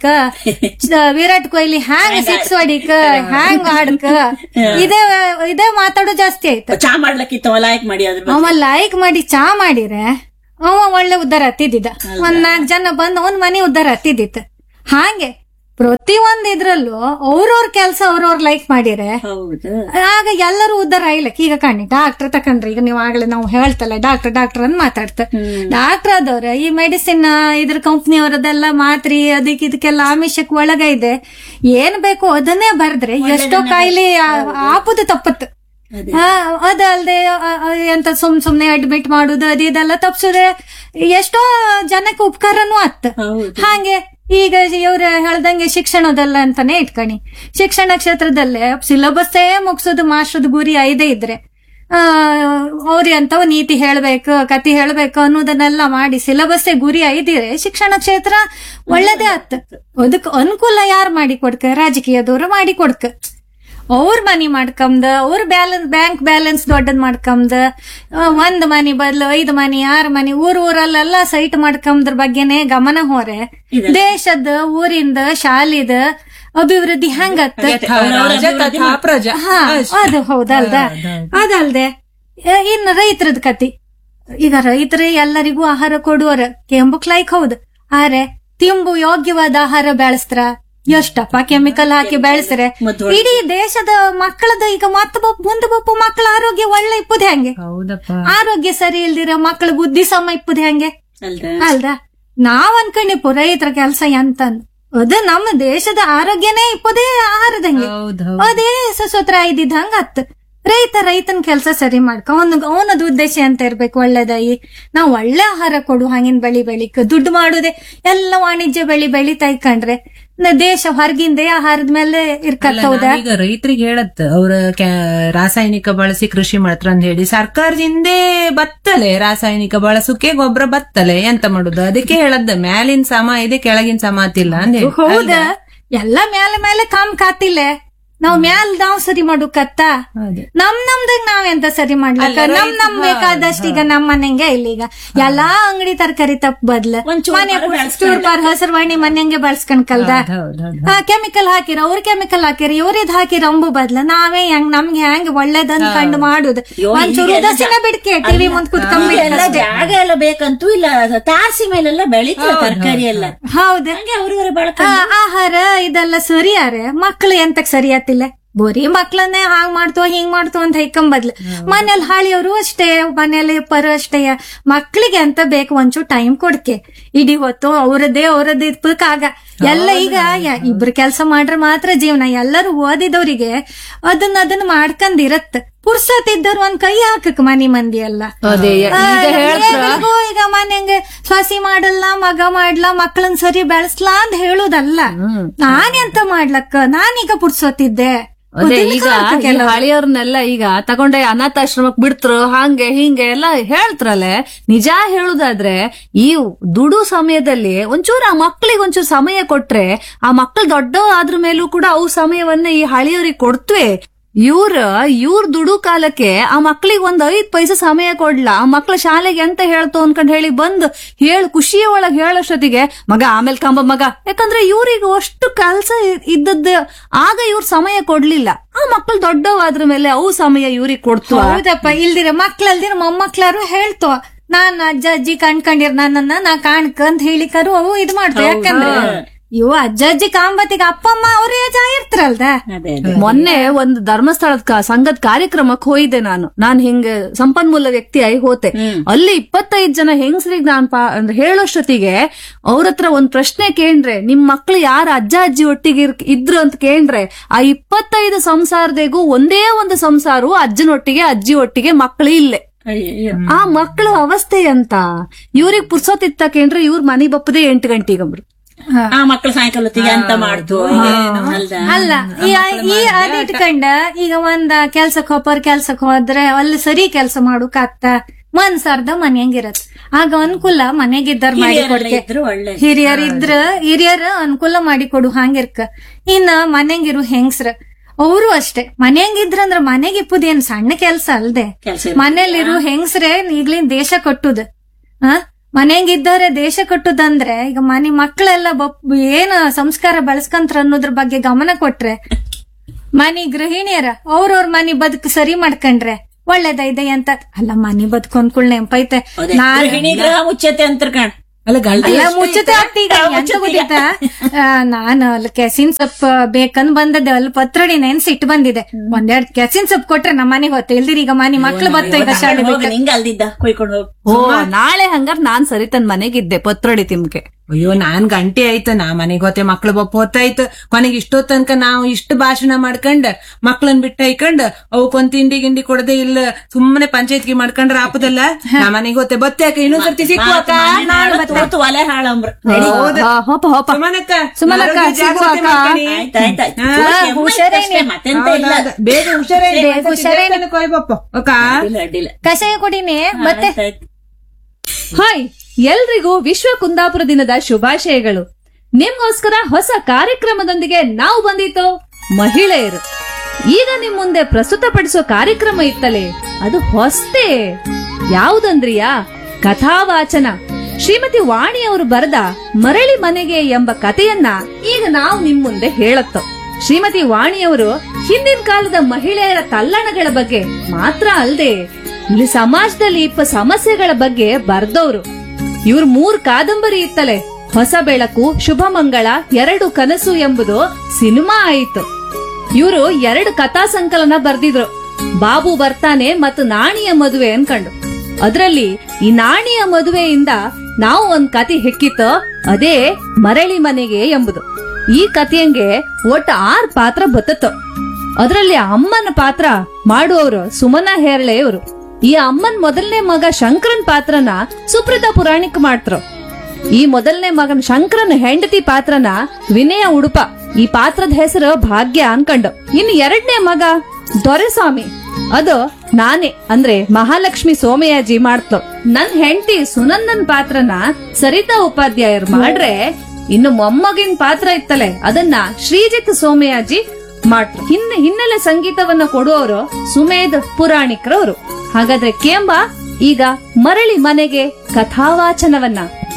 ಚ- ವಿರಾಟ್ ಕೊಹ್ಲಿ ಹ್ಯಾಂಗ್ ಸಿಕ್ಸ್ ಹೊಡಿಕ ಹ್ಯಾಂಗ್ ಆಡ್ಕ ಇದೇ ಇದೇ ಮಾತಾಡೋ ಜಾಸ್ತಿ ಆಯ್ತು. ಚಾ ಮಾಡ್ಲಕ್ಕಿತ್ತವ ಲೈಕ್ ಮಾಡಿ ಅದ್ರ ಬಗ್ಗೆ. ಅವ ಲೈಕ್ ಮಾಡಿ ಚಾ ಮಾಡಿದ್ರೆ ಅವ ಒಳ್ಳೆ ಉದ್ದಾರ ಹತ್ತಿದ್ದ. ಒಂದ್ ನಾಲ್ಕ್ ಜನ ಬಂದ್ ಅವನ್ ಮನೆ ಉದ್ದಾರ ಹತ್ತಿದ್ದಿತ್ತು. ಹಾಗೆ ಪ್ರತಿ ಒಂದ್ ಇದ್ರಲ್ಲೂ ಅವ್ರವ್ರ ಕೆಲ್ಸ ಅವ್ರವ್ರ ಲೈಕ್ ಮಾಡಿದ್ರೆ ಹೌದು. ಆಗ ಎಲ್ಲರೂ ಉದ್ದಾರ ಆಯ್ಲಕ್. ಈಗ ಕಾಣಿ ಡಾಕ್ಟರ್ ತಕೊಂಡ್ರಿ, ಈಗ ನೀವು ಆಗ್ಲೇ ನಾವು ಹೇಳ್ತಲ್ಲ ಡಾಕ್ಟರ್ ಡಾಕ್ಟರ್ ಅಂತ ಮಾತಾಡ್ತ ಡಾಕ್ಟರ್ ಆದವ್ರ ಈ ಮೆಡಿಸಿನ್ ಇದ್ರ ಕಂಪ್ನಿ ಅವರದೆಲ್ಲ ಮಾತ್ರಿ ಅದಕ್ಕೆ ಇದಕ್ಕೆಲ್ಲ ಆಮಿಷಕ್ ಒಳಗ ಇದೆ. ಏನ್ ಬೇಕು ಅದನ್ನೇ ಬರ್ದ್ರೆ ಎಷ್ಟೋ ಕಾಯಿಲೆ ಆ- ಆಪುದು ತಪ್ಪತ್ತು. ಹಾ ಅದಲ್ದೆ ಅ- ಅ- ಎಂತ ಸುಮ್ ಸುಮ್ನೆ ಅಡ್ಮಿಟ್ ಮಾಡುದು ಅದು ಇದೆಲ್ಲ ತಪ್ಸುದ್ರೆ ಎಷ್ಟೋ ಜನಕ್ಕೆ ಉಪಕಾರನೂ ಆತ್. ಹಾಗೆ ಈಗ ಇವ್ರ ಹೇಳ್ದಂಗೆ ಶಿಕ್ಷಣದಲ್ಲ ಅಂತಾನೆ ಇಟ್ಕಣಿ. ಶಿಕ್ಷಣ ಕ್ಷೇತ್ರದಲ್ಲೇ ಸಿಲೆಬಸ್ಸೇ ಮುಗಿಸೋದು ಮಾಸ್ಟರ್ದ ಗುರಿ ಐದೇ ಇದ್ರೆ ಆ ಅವ್ರಿ ಅಂತವ ನೀತಿ ಹೇಳ್ಬೇಕು ಕತಿ ಹೇಳ್ಬೇಕು ಅನ್ನೋದನ್ನೆಲ್ಲ ಮಾಡಿ ಸಿಲೆಬಸ್ಸೇ ಗುರಿ ಐದಿರೆ ಶಿಕ್ಷಣ ಕ್ಷೇತ್ರ ಒಳ್ಳೇದೇ ಆತ್. ಅದಕ್ ಅನುಕೂಲ ಯಾರು ಮಾಡಿ ಕೊಡ್ಕ? ರಾಜಕೀಯದವ್ರು ಮಾಡಿ ಕೊಡ್ಕ. ಅವ್ರ ಮನಿ ಮಾಡ್ಕಂದ ಅವ್ರ ಬ್ಯಾಲೆನ್ಸ್ ಬ್ಯಾಂಕ್ ಬ್ಯಾಲೆನ್ಸ್ ದೊಡ್ಡದ್ ಮಾಡ್ಕಂದ ಒಂದ್ ಮನಿ ಬದ್ಲು ಐದ್ ಮನಿ ಆರ್ ಮನಿ ಊರ್ ಊರಲ್ಲೆಲ್ಲ ಸೈಟ್ ಮಾಡ್ಕಂದ್ರ ಬಗ್ಗೆನೆ ಗಮನ ಹೋರೆ ದೇಶದ ಊರಿಂದ ಶಾಲಿದ ಅಭಿವೃದ್ಧಿ ಹೆಂಗತ್ತ? ರಾಜ ತಥಾ ಪ್ರಜಾ. ಹಾ ಅದು ಹೌದಲ್ದ. ಅದಲ್ದೆ ಎ- ಇನ್ನು ರೈತರದ್ ಕತಿ. ಈಗ ರೈತರೇ ಎಲ್ಲರಿಗೂ ಆಹಾರ ಕೊಡುವರ ಕೆಂಬುಕ್ ಲೈಕ್ ಹೌದು. ಆರೆ ತಿಂಬು ಯೋಗ್ಯವಾದ ಆಹಾರ ಬೆಳೆಸ್ತಾರ? ಎಷ್ಟಪ್ಪ ಕೆಮಿಕಲ್ ಹಾಕಿ ಬೆಳೆಸ್ರೆ ಇಡೀ ದೇಶದ ಮಕ್ಕಳದ ಈಗ ಮತ್ತ ಮುಂದೆ ಬಪ್ಪು ಮಕ್ಕಳ ಆರೋಗ್ಯ ಒಳ್ಳೆ ಇಪ್ಪುದ್ ಹೆಂಗೆ? ಹೌದಪ್ಪ. ಆರೋಗ್ಯ ಸರಿ ಇಲ್ದಿರ ಮಕ್ಕಳ ಬುದ್ಧಿ ಸಮ ಇಪ್ಪುದ್ ಹೆಂಗೆ? ಅಲ್ದಾ? ಅಲ್ದ ನಾವ್ ಅನ್ಕೊಂಡಿಪ್ಪು ರೈತರ ಕೆಲ್ಸ ಎಂತಂದ್ ಅದು ನಮ್ಮ ದೇಶದ ಆರೋಗ್ಯನೇ ಇಪ್ಪದೇ ಆಹಾರದಂಗೆ. ಹೌದ್ ಹೌದ್. ಅದೇ ಸಸೂತ್ರ ಇದ್ದಿದ್ದಂಗ ಅತ್ ರೈತ ರೈತನ ಕೆಲ್ಸ ಸರಿ ಮಾಡ್ಕ ಅವನ ಅವನದು ಉದ್ದೇಶ ಅಂತ ಇರ್ಬೇಕು ಒಳ್ಳೇದಾಗಿ ನಾವ್ ಒಳ್ಳೆ ಆಹಾರ ಕೊಡು ಹಂಗಿನ ಬೆಳಿ ಬೆಳಿಕ ದುಡ್ಡು ಮಾಡುದೇ ಎಲ್ಲ ವಾಣಿಜ್ಯ ಬೆಳಿ ಬೆಳಿತಾ ಇಕ್ಕಂಡ್ರೆ ನ- ದೇಶ ಹೊರಗಿಂದೇ ಆಹಾರದ ಮೇಲೆ ಇರ್ಕತ್ತ. ಹೌದಾ? ಈಗ ರೈತರಿಗೆ ಹೇಳತ್ ಅವ್ರ ಕ್ಯಾ- ರಾಸಾಯನಿಕ ಬಳಸಿ ಕೃಷಿ ಮಾಡ್ತಾರ ಅಂತ ಹೇಳಿ ಸರ್ಕಾರದಿಂದೇ ಬತ್ತಲೆ ರಾಸಾಯನಿಕ ಬಳಸಕ್ಕೆ ಗೊಬ್ಬರ ಬತ್ತಲೆ ಎಂತ ಮಾಡುದು? ಅದಕ್ಕೆ ಹೇಳದ್ ಮ್ಯಾಲಿನ ಸಮ ಇದೆ ಕೆಳಗಿನ ಸಮ ಆತಿಲ್ಲ ಅಂತ ಹೇಳಿ. ಹೌದಾ? ಎಲ್ಲ ಮೇಲೆ ಮೇಲೆ ಕಾಮ್ ಕಾತಿಲ್ಲ. ನಾವ್ ಮ್ಯಾಲ್ ನಾವ್ ಸರಿ ಮಾಡುಕತ್ತ ಅದೇ. ನಮ್ ನಮ್ದಾಗ ನಾವ್ ಎಂತ ಸರಿ ಮಾಡ್ಲಕ್ಕ? ನಮ್ ನಮ್ ಬೇಕಾದಷ್ಟು ಈಗ ನಮ್ ಮನೆಂಗೆ ಇಲ್ಲ. ಈಗ ಎಲ್ಲಾ ಅಂಗಡಿ ತರಕಾರಿ ತಪ್ಪ ಬದ್ಲ ಒಂದ್ ಚೂರ್ ಮನೆ ಪಾರ್ ಬೆಳ್ಸ್ಕೊಂಡ್ ಚೂರ್ಪಾರ್ ಹಸರ್ವಾಣಿ ಮನೆಂಗೆ ಬಳಸ್ಕೊಂಡ್ ಕಲ್ದ ಹೌದ್ ಹೌದ್. ಹಾ ಕೆಮಿಕಲ್ ಹಾಕಿರ ಅವ್ರ ಕೆಮಿಕಲ್ ಹಾಕಿರ ಇವ್ರಿದ್ ಹಾಕಿರ ಅಂಬು ಬದ್ಲ ನಾವೇ ಹೆಂಗ್ ನಮ್ಗೆ ಹೆಂಗ್ ಒಳ್ಳೇದನ್ ಕಂಡು ಮಾಡುದು. ಅಯ್ಯೋ, ಒಂಚೂರು ಈಗೆಲ್ಲ ಉದಾಸೀನ ಬಿಡ್ಕೆ ಟಿವಿ ಮುಂದ್ ಎಲ್ಲ ಕುತ್ಕೊಂಡ್ಬಿಟ್ಟು ಜಾಗ ಎಲ್ಲ ಬೇಕಂತೂ ಇಲ್ಲ. ತಾರಸಿ ಮೇಲೆಲ್ಲ ಬೆಳಿತಾರೆ ತರಕಾರಿ ಎಲ್ಲ. ಹೌದು. ಹಂಗೆ ಅವ್ರಿವರ ಬಳಕ ಆ, ಆಹಾರ ಇದೆಲ್ಲ ಸರಿಯಾರೆ ಮಕ್ಳು ಎಂತಕ್ ಸರಿಯಾತಿಲ್ಲ? ಬೋರಿ ಮಕ್ಳನ್ನೇ ಹಾಂಗ್ ಮಾಡ್ತೋ ಹಿಂಗ್ ಮಾಡ್ತೋ ಅಂತ ಹೈಕೊಂಬದ್ಲು ಮನೇಲಿ ಹಾಳಿಯವರು ಅಷ್ಟೇ ಮನೇಲಿ ಪರು ಅಷ್ಟೇ. ಮಕ್ಳಿಗೆ ಅಂತ ಬೇಕು ಒಂಚೂರು ಟೈಮ್ ಕೊಡ್ಕೆ. ಇಡೀ ಹೊತ್ತು ಅವ್ರದ್ದೇ ಅವ್ರದ್ದು ಇರ್ಬೇಕಾಗ ಎಲ್ಲ ಈಗ ಯ- ಇಬ್ರು ಕೆಲ್ಸ ಮಾಡ್ರೆ ಮಾತ್ರ ಜೀವನ. ಎಲ್ಲರೂ ಓದಿದವ್ರಿಗೆ ಅದನ್ನ ಅದನ್ನ ಮಾಡ್ಕೊಂಡಿರತ್. ಪುರ್ಸತ್ತಿದ್ದವ್ರು ಒಂದ್ ಕೈ ಹಾಕಕ್ ಮನಿ ಮಂದಿ ಎಲ್ಲ ಅದೇ ಆ, ಈಗ ಹೇಳ್ತ್ರ ಎಲ್ರಿಗೂ ಈಗ ಮನೆಗೆ ಸೊಸಿ ಮಾಡಲ್ಲ ಮಗ ಮಾಡ್ಲಾ ಮಕ್ಳನ್ ಸರಿ ಬೆಳೆಸ್ಲಾ ಅಂತ ಹೇಳುದಲ್ಲ. ನಾನೆಂತ ಮಾಡ್ಲಕ್ಕ ನಾನೀಗ ಪುರ್ಸೊತ್ತಿದ್ದೆ. ಅದೇ ಅದನ್ನ ಈಗ ಕಾಣ್ತು ಈ ಕೆಲವ್ರು. ಹಳಿಯವ್ರನ್ನೆಲ್ಲ ಈಗ ತಗೊಂಡೆ ಅನಾಥಾಶ್ರಮಕ್ ಬಿಡ್ತ್ರು ಹಂಗೆ ಹಿಂಗೆ ಎಲ್ಲ ಹೇಳ್ತ್ರಲೆ. ನಿಜ ಹೇಳುದಾದ್ರೆ ಈ ದುಡು ಸಮಯದಲ್ಲಿ ಒಂಚೂರು ಆ ಮಕ್ಳಿಗೆ ಒಂಚೂರು ಸಮಯ ಕೊಟ್ರೆ ಆ ಮಕ್ಳು ದೊಡ್ಡ ಆದ್ರ ಮೇಲೂ ಕೂಡ ಅವು ಸಮಯವನ್ನ ಈ ಹಳಿಯವ್ರಿಗೆ ಕೊಡ್ತ್ವೆ. ಇವ್ರ ಇವ್ರ ದುಡು ಕಾಲಕ್ಕೆ ಆ ಮಕ್ಳಿಗೆ ಒಂದ್ ಐದ್ ಪೈಸೆ ಸಮಯ ಕೊಡ್ಲ. ಆ ಮಕ್ಳ ಶಾಲೆಗೆ ಎಂತ ಹೇಳ್ತು ಅನ್ಕೊಂಡ್ ಹೇಳಿ ಬಂದ್ ಹೇಳು ಖುಷಿಯ ಒಳಗ್ ಹೇಳೋಷ್ಟೊತ್ತಿಗೆ ಮಗ ಆಮೇಲೆ ಕಂಬ ಮಗ. ಯಾಕಂದ್ರೆ ಇವ್ರಿಗೆ ಅಷ್ಟು ಕೆಲ್ಸ ಇದ್ದದ್ದು ಆಗ ಇವ್ರ ಸಮಯ ಕೊಡ್ಲಿಲ್ಲ. ಆ ಮಕ್ಳು ದೊಡ್ಡವಾದ್ರ ಮೇಲೆ ಅವು ಸಮಯ ಇವ್ರಿಗೆ ಕೊಡ್ತು. ಹೌದಪ್ಪ. ಇಲ್ದಿರ ಮಕ್ಳಲ್ದಿರ ಮೊಮ್ಮಕ್ಳಾರು ಹೇಳ್ತೋ ನಾನ್ ಅಜ್ಜ ಅಜ್ಜಿ ಕಣ್ಕೊಂಡಿರ್ ನನ್ನನ್ನ ನಾ ಕಾಣ್ಕ ಅಂತ ಹೇಳಿಕರು ಅವು ಇದ್ ಮಾಡ್ತಾವ. ಯಾಕಂದ್ರೆ ಇವು ಅಜ್ಜ ಅಜ್ಜಿ ಕಾಂಬತ್ತಿಗೆ ಅಪ್ಪ ಅಮ್ಮ ಅವ್ರೇ ಏಜ್ ಆಗಿರ್ತಾರಲ್ದ. ಅದೇ ಅದೇ. ಮೊನ್ನೆ ಒಂದು ಧರ್ಮಸ್ಥಳದ ಕ- ಸಂಘದ ಕಾರ್ಯಕ್ರಮಕ್ಕೆ ಹೋಯ್ದೆ ನಾನು. ನಾನ್ ಹಿಂಗ ಸಂಪನ್ಮೂಲ ವ್ಯಕ್ತಿ ಆಗಿ ಹೋತೆ. ಅಲ್ಲಿ ಇಪ್ಪತ್ತೈದು ಜನ ಹೆಂಗಸರಿಗೆ ನಾನ್ ಪಾ ಅಂದ್ರೆ ಹೇಳೋಷ್ಟೊತ್ತಿಗೆ ಅವ್ರ ಹತ್ರ ಒಂದ್ ಪ್ರಶ್ನೆ ಕೇಂದ್ರೆ ನಿಮ್ ಮಕ್ಳು ಯಾರ ಅಜ್ಜ ಅಜ್ಜಿ ಒಟ್ಟಿಗೆ ಇರ್- ಇದ್ರು ಅಂತ ಕೇಂದ್ರೆ ಆ ಇಪ್ಪತ್ತೈದು ಸಂಸಾರದಿಗೂ ಒಂದೇ ಒಂದು ಸಂಸಾರವು ಅಜ್ಜನೊಟ್ಟಿಗೆ ಅಜ್ಜಿ ಒಟ್ಟಿಗೆ ಮಕ್ಳು ಇಲ್ಲೇ. ಅಯ್ಯಯ್ಯೋ. ಆ ಮಕ್ಕಳ ಅವಸ್ಥೆ ಅಂತ ಇವ್ರಿಗೆ ಪುರ್ಸೋತಿತ್ತ ಕೇಂದ್ರೆ ಇವ್ರ ಮನೆ ಬಪ್ಪದೆ ಎಂಟು ಗಂಟೆಗಂಬ್ರು. ಆ ಮಕ್ಳು ಸಾಯಂಕಾಲ ಹೊತ್ತಿಗೆ ಅಂತ ಮಾಡ್ತು ಅಲ್ದಾ? ಅಲ್ಲ ಈ ಈ ಅದ್ ಇಟ್ಕೊಂಡ ಈಗ ಒಂದ ಕೆಲ್ಸಕ್ ಹೋಗೋರ್ ಕೆಲ್ಸಕ್ ಹೋದ್ರೆ ಅಲ್ಲಿ ಸರಿ ಕೆಲ್ಸ ಮಾಡೋಕ್ ಆಗ್ತ ಮನ್ಸಾರ್ದ ಮನ್ಯಂಗಿರತ್. ಆಗ ಅನುಕೂಲ ಮನೆಗಿದ್ದಾರ ಮಾಡಿ ಕೊಡ್ಕೆ. ಇದ್ರು ಒಳ್ಳೆ ಹಿರಿಯರ್ ಇದ್ರ ಹಿರಿಯರ ಅನುಕೂಲ ಮಾಡಿ ಕೊಡು ಹಂಗಿರ್ಕ. ಇನ್ನ ಮನೆಗಿರು ಹೆಂಗ್ಸ್ರ ಅವರು ಅಷ್ಟೇ ಮನೆಯಂಗಿದ್ರಂದ್ರ ಮನೆಗೆ ಇಪ್ಪುದೇನ್ ಸಣ್ಣ ಕೆಲ್ಸ ಅಲ್ದೆ ಕೆಲ್ಸ ಮನೇಲಿರು ಹೆಂಗಸ್ರೆ ಈಗ್ಲಿನ್ ದೇಶ ಕಟ್ಟುದು ಆ ಮನೆಯಂಗಿದ್ದಾರೆ ದೇಶ ಕಟ್ಟುದಂದ್ರೆ ಈಗ ಮನೆ ಮಕ್ಕಳೆಲ್ಲ ಬಪ್ ಏನ್ ಸಂಸ್ಕಾರ ಬೆಳೆಸ್ಕಂತ್ರ ಅನ್ನೋದ್ರ ಬಗ್ಗೆ ಗಮನ ಕೊಟ್ರೆ ಮನಿ ಗೃಹಿಣಿಯರ ಅವ್ರವ್ರ ಮನಿ ಬದುಕು ಸರಿ ಮಾಡ್ಕೊಂಡ್ರೆ ಒಳ್ಳೇದೈದೆ ಅಂತ ಅಲ್ಲ ಮನಿ ಬದುಕೊಂಡ್ಕುಳ್ ನೆಂಪೈತೆ ನಾನ್ ಗೃಹಿಣಿ ಗ್ರಹ ಮುಚ್ಚತೆ ಅಂತ ಕಣ್ ಅಲ್ಲ ಗಂಡ ಅಲ್ಲ ಮುಚ್ಚತೆ ಆಗ್ತೀಗ ಎಂತ ಗೊತ್ತಿತ್ತಾ ನಾನು ಅಲ್ಲಿ ಕೆಸಿನ್ ಸೊಪ್ಪು ಬೇಕಂದ್ ಬಂದದ್ದೆ ಅಲ್ಲಿ ಪತ್ರೊಡಿ ನೆನ್ಸಿ ಇಟ್ಟು ಬಂದಿದೆ ಒಂದೆರಡ್ ಕೆಸಿನ್ ಸೊಪ್ಪು ಕೊಟ್ರೆ ನಮ್ಮ ಮನೆಗೆ ಹೊತ್ತ ಇಲ್ದಿರಿ ಈಗ ಮನೆ ಮಕ್ಳು ಬತ್ತ ಈಗ ಶಾಲೆ ಹೋಗಿ ನಿಂಗ ಅಲ್ದಿದ್ದ ಕೊಯ್ಕೊಂಡು ಹೋಗ್ ಓ ನಾಳೆ ಹಂಗಾರ್ ನಾನ್ ಸರಿ ತನ್ ಮನೆಗಿದ್ದೆ ಪತ್ರೊಡಿ ತಿಮ್ಕೆ. ಅಯ್ಯೋ ನಾನ್ ಗಂಟೆ ಆಯ್ತು ನಾ ಮನೆಗ್ ಹೋತೆ ಮಕ್ಳು ಬಪ್ಪ ಹೊತ್ತಾಯ್ತು ಕೊನೆಗೆ ಇಷ್ಟೋ ತನಕ ನಾವು ಇಷ್ಟು ಭಾಷಣ ಮಾಡ್ಕೊಂಡ್ ಮಕ್ಳನ್ ಬಿಟ್ಟ ಹೈಕೊಂಡ್ ಅವಕ್ಕೊಂದ್ ತಿಂಡಿ ಗಿಂಡಿ ಕೊಡದೆ ಇಲ್ಲ ಸುಮ್ಮನೆ ಪಂಚಾಯತ್ಗೆ ಮಾಡ್ಕೊಂಡ್ರ ಆಪದಲ್ಲ ನಾ ಮನೆಗ್ ಹೋತೆ ಬತ್ತಾಕ ಇನ್ನೊಂದ್ಸರ್ತಿ ಸಿಕ್ಕುವಕ್ಕ ತೋತು ಒಲೆ ಹಾಳಂಬ್ರ ಹಾ, ಹೋಪ ಹೋಪ ಸುಮನಕ್ಕ ಸುಮನಕ್ಕ, ಆರೋಗ್ಯ ಜಾಗ್ರತೆ ಸಿಕ್ಕುವಕ್ಕ. ಮಾಡ್ಕೊಳ್ಳಿ. ಆಯ್ತಾಯ್ತಾಯ್ತು ಹುಷಾರೇನೆ. ಮತ್ತೆಂತ ಇಲ್ಲ ಹೌದೌದು. ಬೇಗ ಹುಷಾರೇನೆ ಬೇಗ ಹುಷಾರೇನೆ. ಕೊಯ್ಬಪ್ಪ ಅಕ್ಕ ಅಡ್ಡಿಲ್ಲ ಅಡ್ಡಿಲ್ಲ ಕಷಾಯ ಕುಡಿನೇ ಮತ್ತೆ ಆಯ್ತಾಯ್ತು. ಹಾಯ್ ಎಲ್ರಿಗೂ ವಿಶ್ವ ಕುಂದಾಪುರ ದಿನದ ಶುಭಾಶಯಗಳು. ನಿಮ್ಗೋಸ್ಕರ ಹೊಸ ಕಾರ್ಯಕ್ರಮದೊಂದಿಗೆ ನಾವು ಬಂದಿತ್ತು ಮಹಿಳೆಯರು. ಈಗ ನಿಮ್ ಮುಂದೆ ಪ್ರಸ್ತುತಪಡಿಸೋ ಕಾರ್ಯಕ್ರಮ ಇತ್ತಲೇ ಅದು ಹೊಸ್ತೇ. ಯಾವುದಂದ್ರಿಯಾ ಕಥಾವಾಚನ. ಶ್ರೀಮತಿ ವಾಣಿಯವರು ಬರೆದ ಮರಳಿ ಮನೆಗೆ ಎಂಬ ಕಥೆಯನ್ನ ಈಗ ನಾವು ನಿಮ್ ಮುಂದೆ ಹೇಳತ್ತೋ. ಶ್ರೀಮತಿ ವಾಣಿಯವರು ಹಿಂದಿನ ಕಾಲದ ಮಹಿಳೆಯರ ತಲ್ಲಣಗಳ ಬಗ್ಗೆ ಮಾತ್ರ ಅಲ್ಲದೆ ಇಲ್ಲಿ ಸಮಾಜದಲ್ಲಿ ಇಪ್ಪ ಸಮಸ್ಯೆಗಳ ಬಗ್ಗೆ ಬರ್ದವ್ರು. ಇವ್ರ ಮೂರ್ ಕಾದಂಬರಿ ಇತ್ತಲೆ ಹೊಸ ಬೆಳಕು, ಶುಭ ಮಂಗಳ, ಎರಡು ಕನಸು ಎಂಬುದು ಸಿನಿಮಾ ಆಯಿತು. ಇವರು ಎರಡು ಕಥಾ ಸಂಕಲನ ಬರ್ದಿದ್ರು, ಬಾಬು ಬರ್ತಾನೆ ಮತ್ತು ನಾಣಿಯ ಮದುವೆ ಅನ್ಕಂಡು. ಅದ್ರಲ್ಲಿ ಈ ನಾಣಿಯ ಮದುವೆಯಿಂದ ನಾವು ಒಂದ್ ಕತೆ ಹೆಕ್ಕಿತ್ತು, ಅದೇ ಮರಳಿ ಮನೆಗೆ ಎಂಬುದು. ಈ ಕಥೆಯಂಗೆ ಒಟ್ಟು ಆರ್ ಪಾತ್ರ ಬತ್ತತ್ತು. ಅದ್ರಲ್ಲಿ ಅಮ್ಮನ ಪಾತ್ರ ಮಾಡುವವರು ಸುಮನಾ ಹೇರಳೆಯವರು. ಈ ಅಮ್ಮನ್ ಮೊದಲನೇ ಮಗ ಶಂಕರನ್ ಪಾತ್ರನ ಸುಪ್ರೀತಾ ಪುರಾಣಿಕ್ ಮಾಡ್ತರು. ಈ ಮೊದಲನೇ ಮಗನ್ ಶಂಕರನ್ ಹೆಂಡತಿ ಪಾತ್ರನ ವಿನಯ ಉಡುಪ. ಈ ಪಾತ್ರದ ಹೆಸರು ಭಾಗ್ಯ ಅನ್ಕಂಡು. ಇನ್ನು ಎರಡನೇ ಮಗ ದೊರೆಸ್ವಾಮಿ, ಅದು ನಾನೇ ಅಂದ್ರೆ ಮಹಾಲಕ್ಷ್ಮಿ ಸೋಮಯಾಜಿ ಮಾಡ್ತಳು. ನನ್ ಹೆಂಡತಿ ಸುನಂದನ್ ಪಾತ್ರನ ಸರಿತಾ ಉಪಾಧ್ಯಾಯರು ಮಾಡ್ರೆ, ಇನ್ನು ಮೊಮ್ಮಗಿನ ಪಾತ್ರ ಇತ್ತಲೆ ಅದನ್ನ ಶ್ರೀಜಿತ್ ಸೋಮಯಾಜಿ ಮಾಡ್ರು. ಹಿನ್ನ ಹಿನ್ನೆಲೆ ಸಂಗೀತವನ್ನ ಕೊಡುವವರು ಸುಮೇಧ್ ಪುರಾಣಿಕ್ರವರು. ಹಾಗಾದ್ರೆ ಕೇಂಬ ಈಗ ಮರಳಿ ಮನೆಗೆ ಕಥಾವಾಚನವನ್ನ